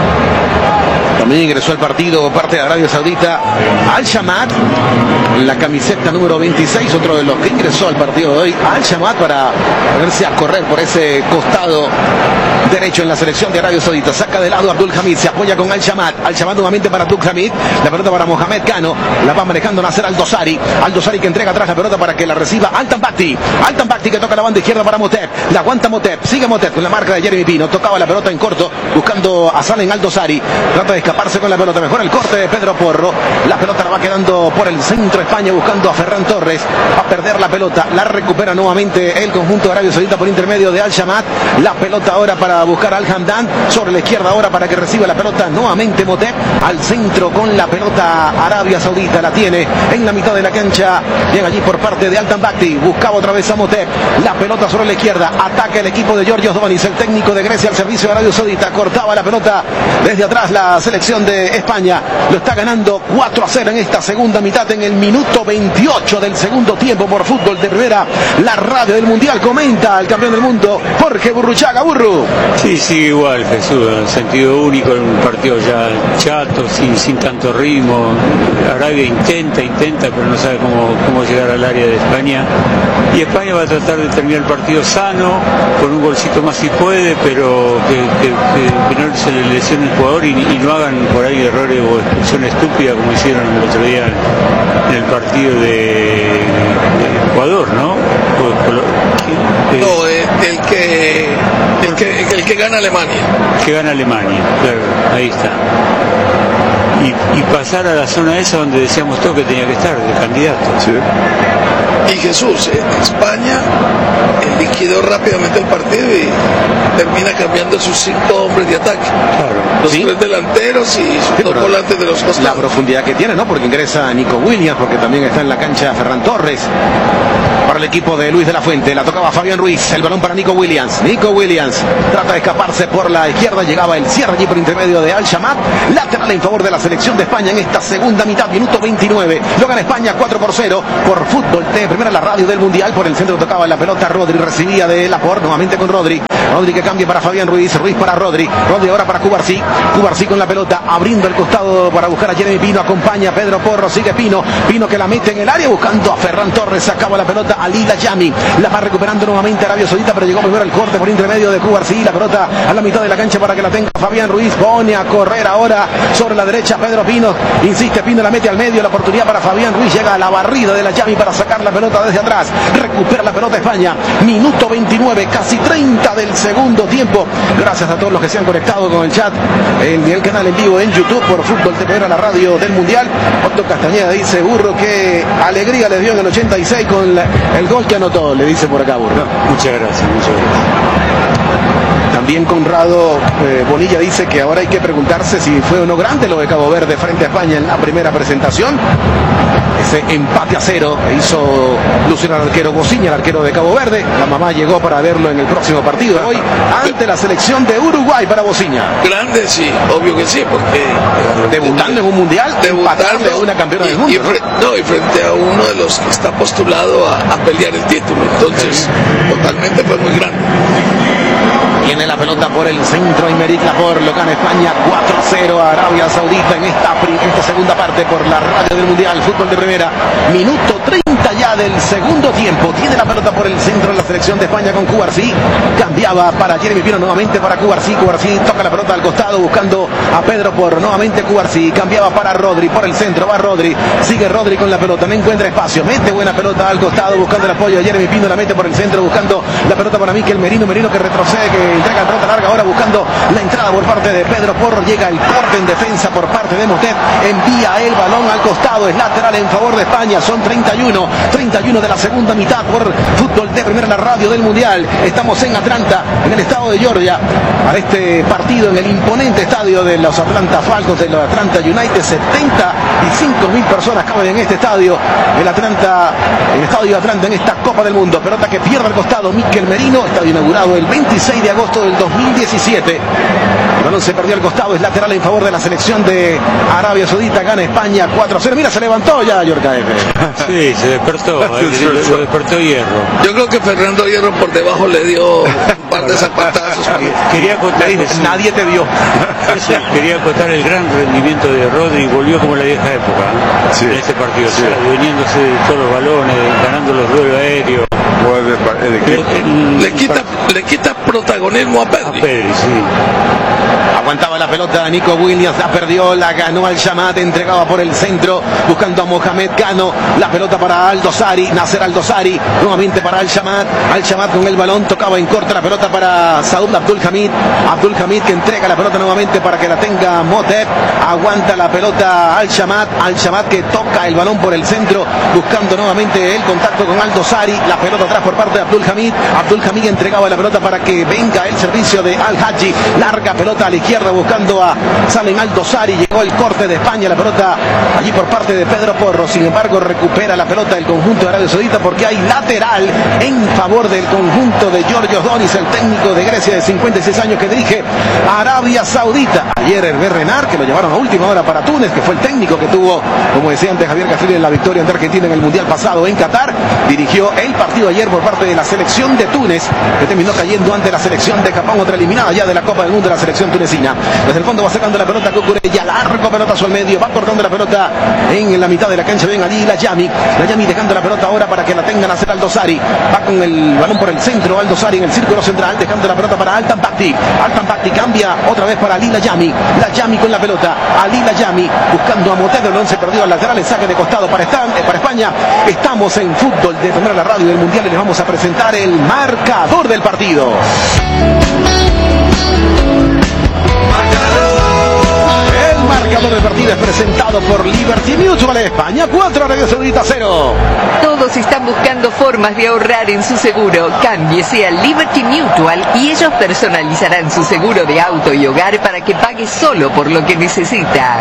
También ingresó al partido parte de Arabia Saudita Al-Shamat, la camiseta número 26, otro de los que ingresó al partido de hoy. Al-Shamat para ponerse a correr por ese costado derecho en la selección de Arabia Saudita. Saca de lado Abdul Hamid, se apoya con Al-Shamat. Al-Shamat nuevamente para Abdul Hamid, la pelota para Mohamed Cano, la va manejando Nasser Al-Dosari que entrega atrás la pelota para que la reciba Altan Bakti que toca la banda izquierda para Motep, la aguanta Motep, sigue Motep con la marca de Jeremy Pino, tocaba la pelota en corto buscando a Salem Al-Dosari, trata de escaparse con la pelota, mejor el corte de Pedro Porro, la pelota la va quedando por el centro España buscando a Ferran Torres, va a perder la pelota, la recupera nuevamente el conjunto de Arabia Saudita por intermedio de Al-Shamat, la pelota ahora para buscar al Hamdan, sobre la izquierda ahora para que reciba la pelota nuevamente Motep, al centro con la pelota Arabia Saudita, la tiene en la mitad de la cancha, llega allí por parte de Altan Bakti, buscaba otra vez a Motep, la pelota sobre la izquierda, ataca el equipo de Georgios Domanis, el técnico de Grecia al servicio de Arabia Saudita, cortaba la pelota desde atrás la selección de España, lo está ganando 4-0 en esta segunda mitad, en el minuto 28 del segundo tiempo por Fútbol de Primera, la radio del Mundial, comenta el campeón del mundo Jorge Burruchaga. Burru. Sí, igual Jesús, en sentido único, en un partido ya chato, sin tanto ritmo. Arabia intenta, pero no sabe cómo llegar al área de España. Y España va a tratar de terminar el partido sano, con un golcito más si puede, pero que no se le lesione el jugador y no hagan por ahí errores o expulsión estúpida como hicieron el otro día en el partido de Ecuador, ¿no? El que gana Alemania. Que gana Alemania, claro, ahí está. Y pasar a la zona esa donde decíamos todo que tenía que estar, de candidato. Sí. Y Jesús, España liquidó rápidamente el partido y termina cambiando sus 5 hombres de ataque. Claro. Los 3 delanteros y sus 2 volantes de los costados. La profundidad que tiene, ¿no? Porque ingresa Nico Williams, porque también está en la cancha Ferran Torres. Para el equipo de Luis de la Fuente, la tocaba Fabián Ruiz, el balón para Nico Williams. Nico Williams trata de escaparse por la izquierda, llegaba el cierre allí por intermedio de Al Shamat. Lateral en favor de la selección de España en esta segunda mitad, minuto 29. Lo gana España 4-0 por Fútbol T, primera la radio del Mundial. Por el centro tocaba la pelota Rodri, recibía de Laporte, nuevamente con Rodri. Rodri que cambia para Fabián Ruiz, Ruiz para Rodri, Rodri ahora para Cubarsí. Cubarsí con la pelota, abriendo el costado para buscar a Jeremy Pino, acompaña a Pedro Porro, sigue Pino, Pino que la mete en el área buscando a Ferran Torres, sacaba la pelota a Lila Yami, la va recuperando nuevamente Arabia Saudita, pero llegó primero el corte por intermedio de Cubarsí, la pelota a la mitad de la cancha para que la tenga Fabián Ruiz, pone a correr ahora sobre la derecha Pedro Pino, insiste Pino, la mete al medio, la oportunidad para Fabián Ruiz, llega a la barrida de la Yami para sacar la pelota desde atrás, recupera la pelota España, minuto 29, casi 30 del segundo tiempo. Gracias a todos los que se han conectado con el chat en el canal en vivo en YouTube por Fútbol TV, la radio del Mundial. Otto Castañeda dice: Burro, qué alegría le dio en el 86 con el gol que anotó, le dice por acá Burro. Muchas gracias. También Conrado Bonilla dice que ahora hay que preguntarse si fue o no grande lo de Cabo Verde frente a España en la primera presentación. Ese empate a 0 que hizo lucir al arquero Bociña, el arquero de Cabo Verde. La mamá llegó para verlo en el próximo partido hoy ante la selección de Uruguay para Bociña. Grande, sí, obvio que sí, porque debutando en un mundial, empatarle a una campeona del mundo. Y frente a uno de los que está postulado a pelear el título. Entonces, totalmente fue muy grande. Tiene la pelota por el centro Aymeric Laporte, lo gana España 4-0 a Arabia Saudita en esta segunda parte por la radio del Mundial, Fútbol de Primera, minuto 30 ya del segundo tiempo. Tiene la pelota por el centro en la selección de España con Cubarsí, cambiaba para Jeremy Pino, nuevamente para Cubarsí, Cubarsí toca la pelota al costado buscando a Pedro Porro, nuevamente Cubarsí, cambiaba para Rodri, por el centro va Rodri, sigue Rodri con la pelota, no encuentra espacio, mete buena pelota al costado buscando el apoyo de Jeremy Pino, la mete por el centro buscando la pelota para Mikel Merino, Merino que retrocede, que entrega la pelota larga ahora buscando la entrada por parte de Pedro Porro, llega el corte en defensa por parte de Motet, envía el balón al costado, es lateral en favor de España, son 31 de la segunda mitad por Fútbol de Primera, la radio del Mundial. Estamos en Atlanta, en el estado de Georgia, para este partido en el imponente estadio de los Atlanta Falcons, de los Atlanta United. 75.000 personas caben en este estadio, el estadio de Atlanta en esta Copa del Mundo. Pelota que pierde al costado Mikel Merino, estadio inaugurado el 26 de agosto del 2017. El balón se perdió al costado, es lateral en favor de la selección de Arabia Saudita, gana España 4-0. Mira, se levantó ya Yorka F. Sí, se despertó, lo despertó Hierro. Yo creo que Fernando Hierro por debajo le dio un par de zapatazos. Quería acotar, nadie te vio. Quería acotar el gran rendimiento de Rodri, volvió como en la vieja época en este partido, dueñándose de todos los balones, ganando los duelos aéreos. Le quita protagonismo a Pedri. Aguantaba la pelota Nico Williams, la perdió, la ganó Al Shamat, entregaba por el centro, buscando a Mohamed Cano, la pelota para Aldosari, Nasser Aldosari, nuevamente para Al Shamat con el balón, tocaba en corta la pelota para Saud Abdul Hamid que entrega la pelota nuevamente para que la tenga Motep, aguanta la pelota Al Shamat que toca el balón por el centro, buscando nuevamente el contacto con Aldosari, la pelota atrás por parte de Abdul Hamid entregaba la pelota para que venga el servicio de Al Haji, larga pelota a la izquierda buscando a Salem Aldosari, llegó el corte de España, la pelota allí por parte de Pedro Porro, sin embargo recupera la pelota el conjunto de Arabia Saudita porque hay lateral en favor del conjunto de Giorgio Donis, el técnico de Grecia de 56 años que dirige a Arabia Saudita. Ayer Hervé Renard, que lo llevaron a última hora para Túnez, que fue el técnico que tuvo, como decía antes Javier Castrilli, en la victoria ante Argentina en el Mundial pasado en Qatar, dirigió el partido ayer ayer por parte de la selección de Túnez, que terminó cayendo ante la selección de Japón, otra eliminada ya de la Copa del Mundo, la selección tunecina. Desde el fondo va sacando la pelota Cucurella, largo pelotazo al medio, va cortando la pelota en la mitad de la cancha. Ven allí Layami dejando la pelota ahora para que la tengan a hacer Aldosari. Va con el balón por el centro, Aldosari en el círculo central, dejando la pelota para Altan Bakti cambia otra vez para Ali Layami con la pelota, Ali Layami buscando a Motedo, el 11 perdido al lateral, el saque de costado para España. Estamos en Fútbol de Primera, la radio del Mundial, y les vamos a presentar el marcador del partido. El marcador del partido es presentado por Liberty Mutual España, 4 Arabia Saudita 0. Todos están buscando formas de ahorrar en su seguro. Cámbiese a Liberty Mutual y ellos personalizarán su seguro de auto y hogar para que pague solo por lo que necesita.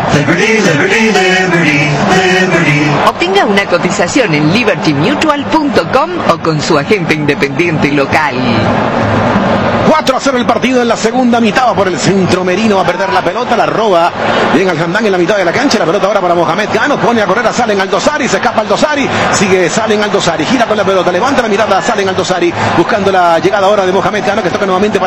Obtenga una cotización en libertymutual.com o con su agente independiente local. 4-0 el partido en la segunda mitad. Va por el centro Merino, va a perder la pelota, la roba bien al Handán en la mitad de la cancha. La pelota ahora para Mohamed Cano, pone a correr a Salen Aldosari, se escapa Aldosari, sigue Salen Aldosari, gira con la pelota, levanta la mirada a Salen Aldosari, buscando la llegada ahora de Mohamed Cano, que toca nuevamente para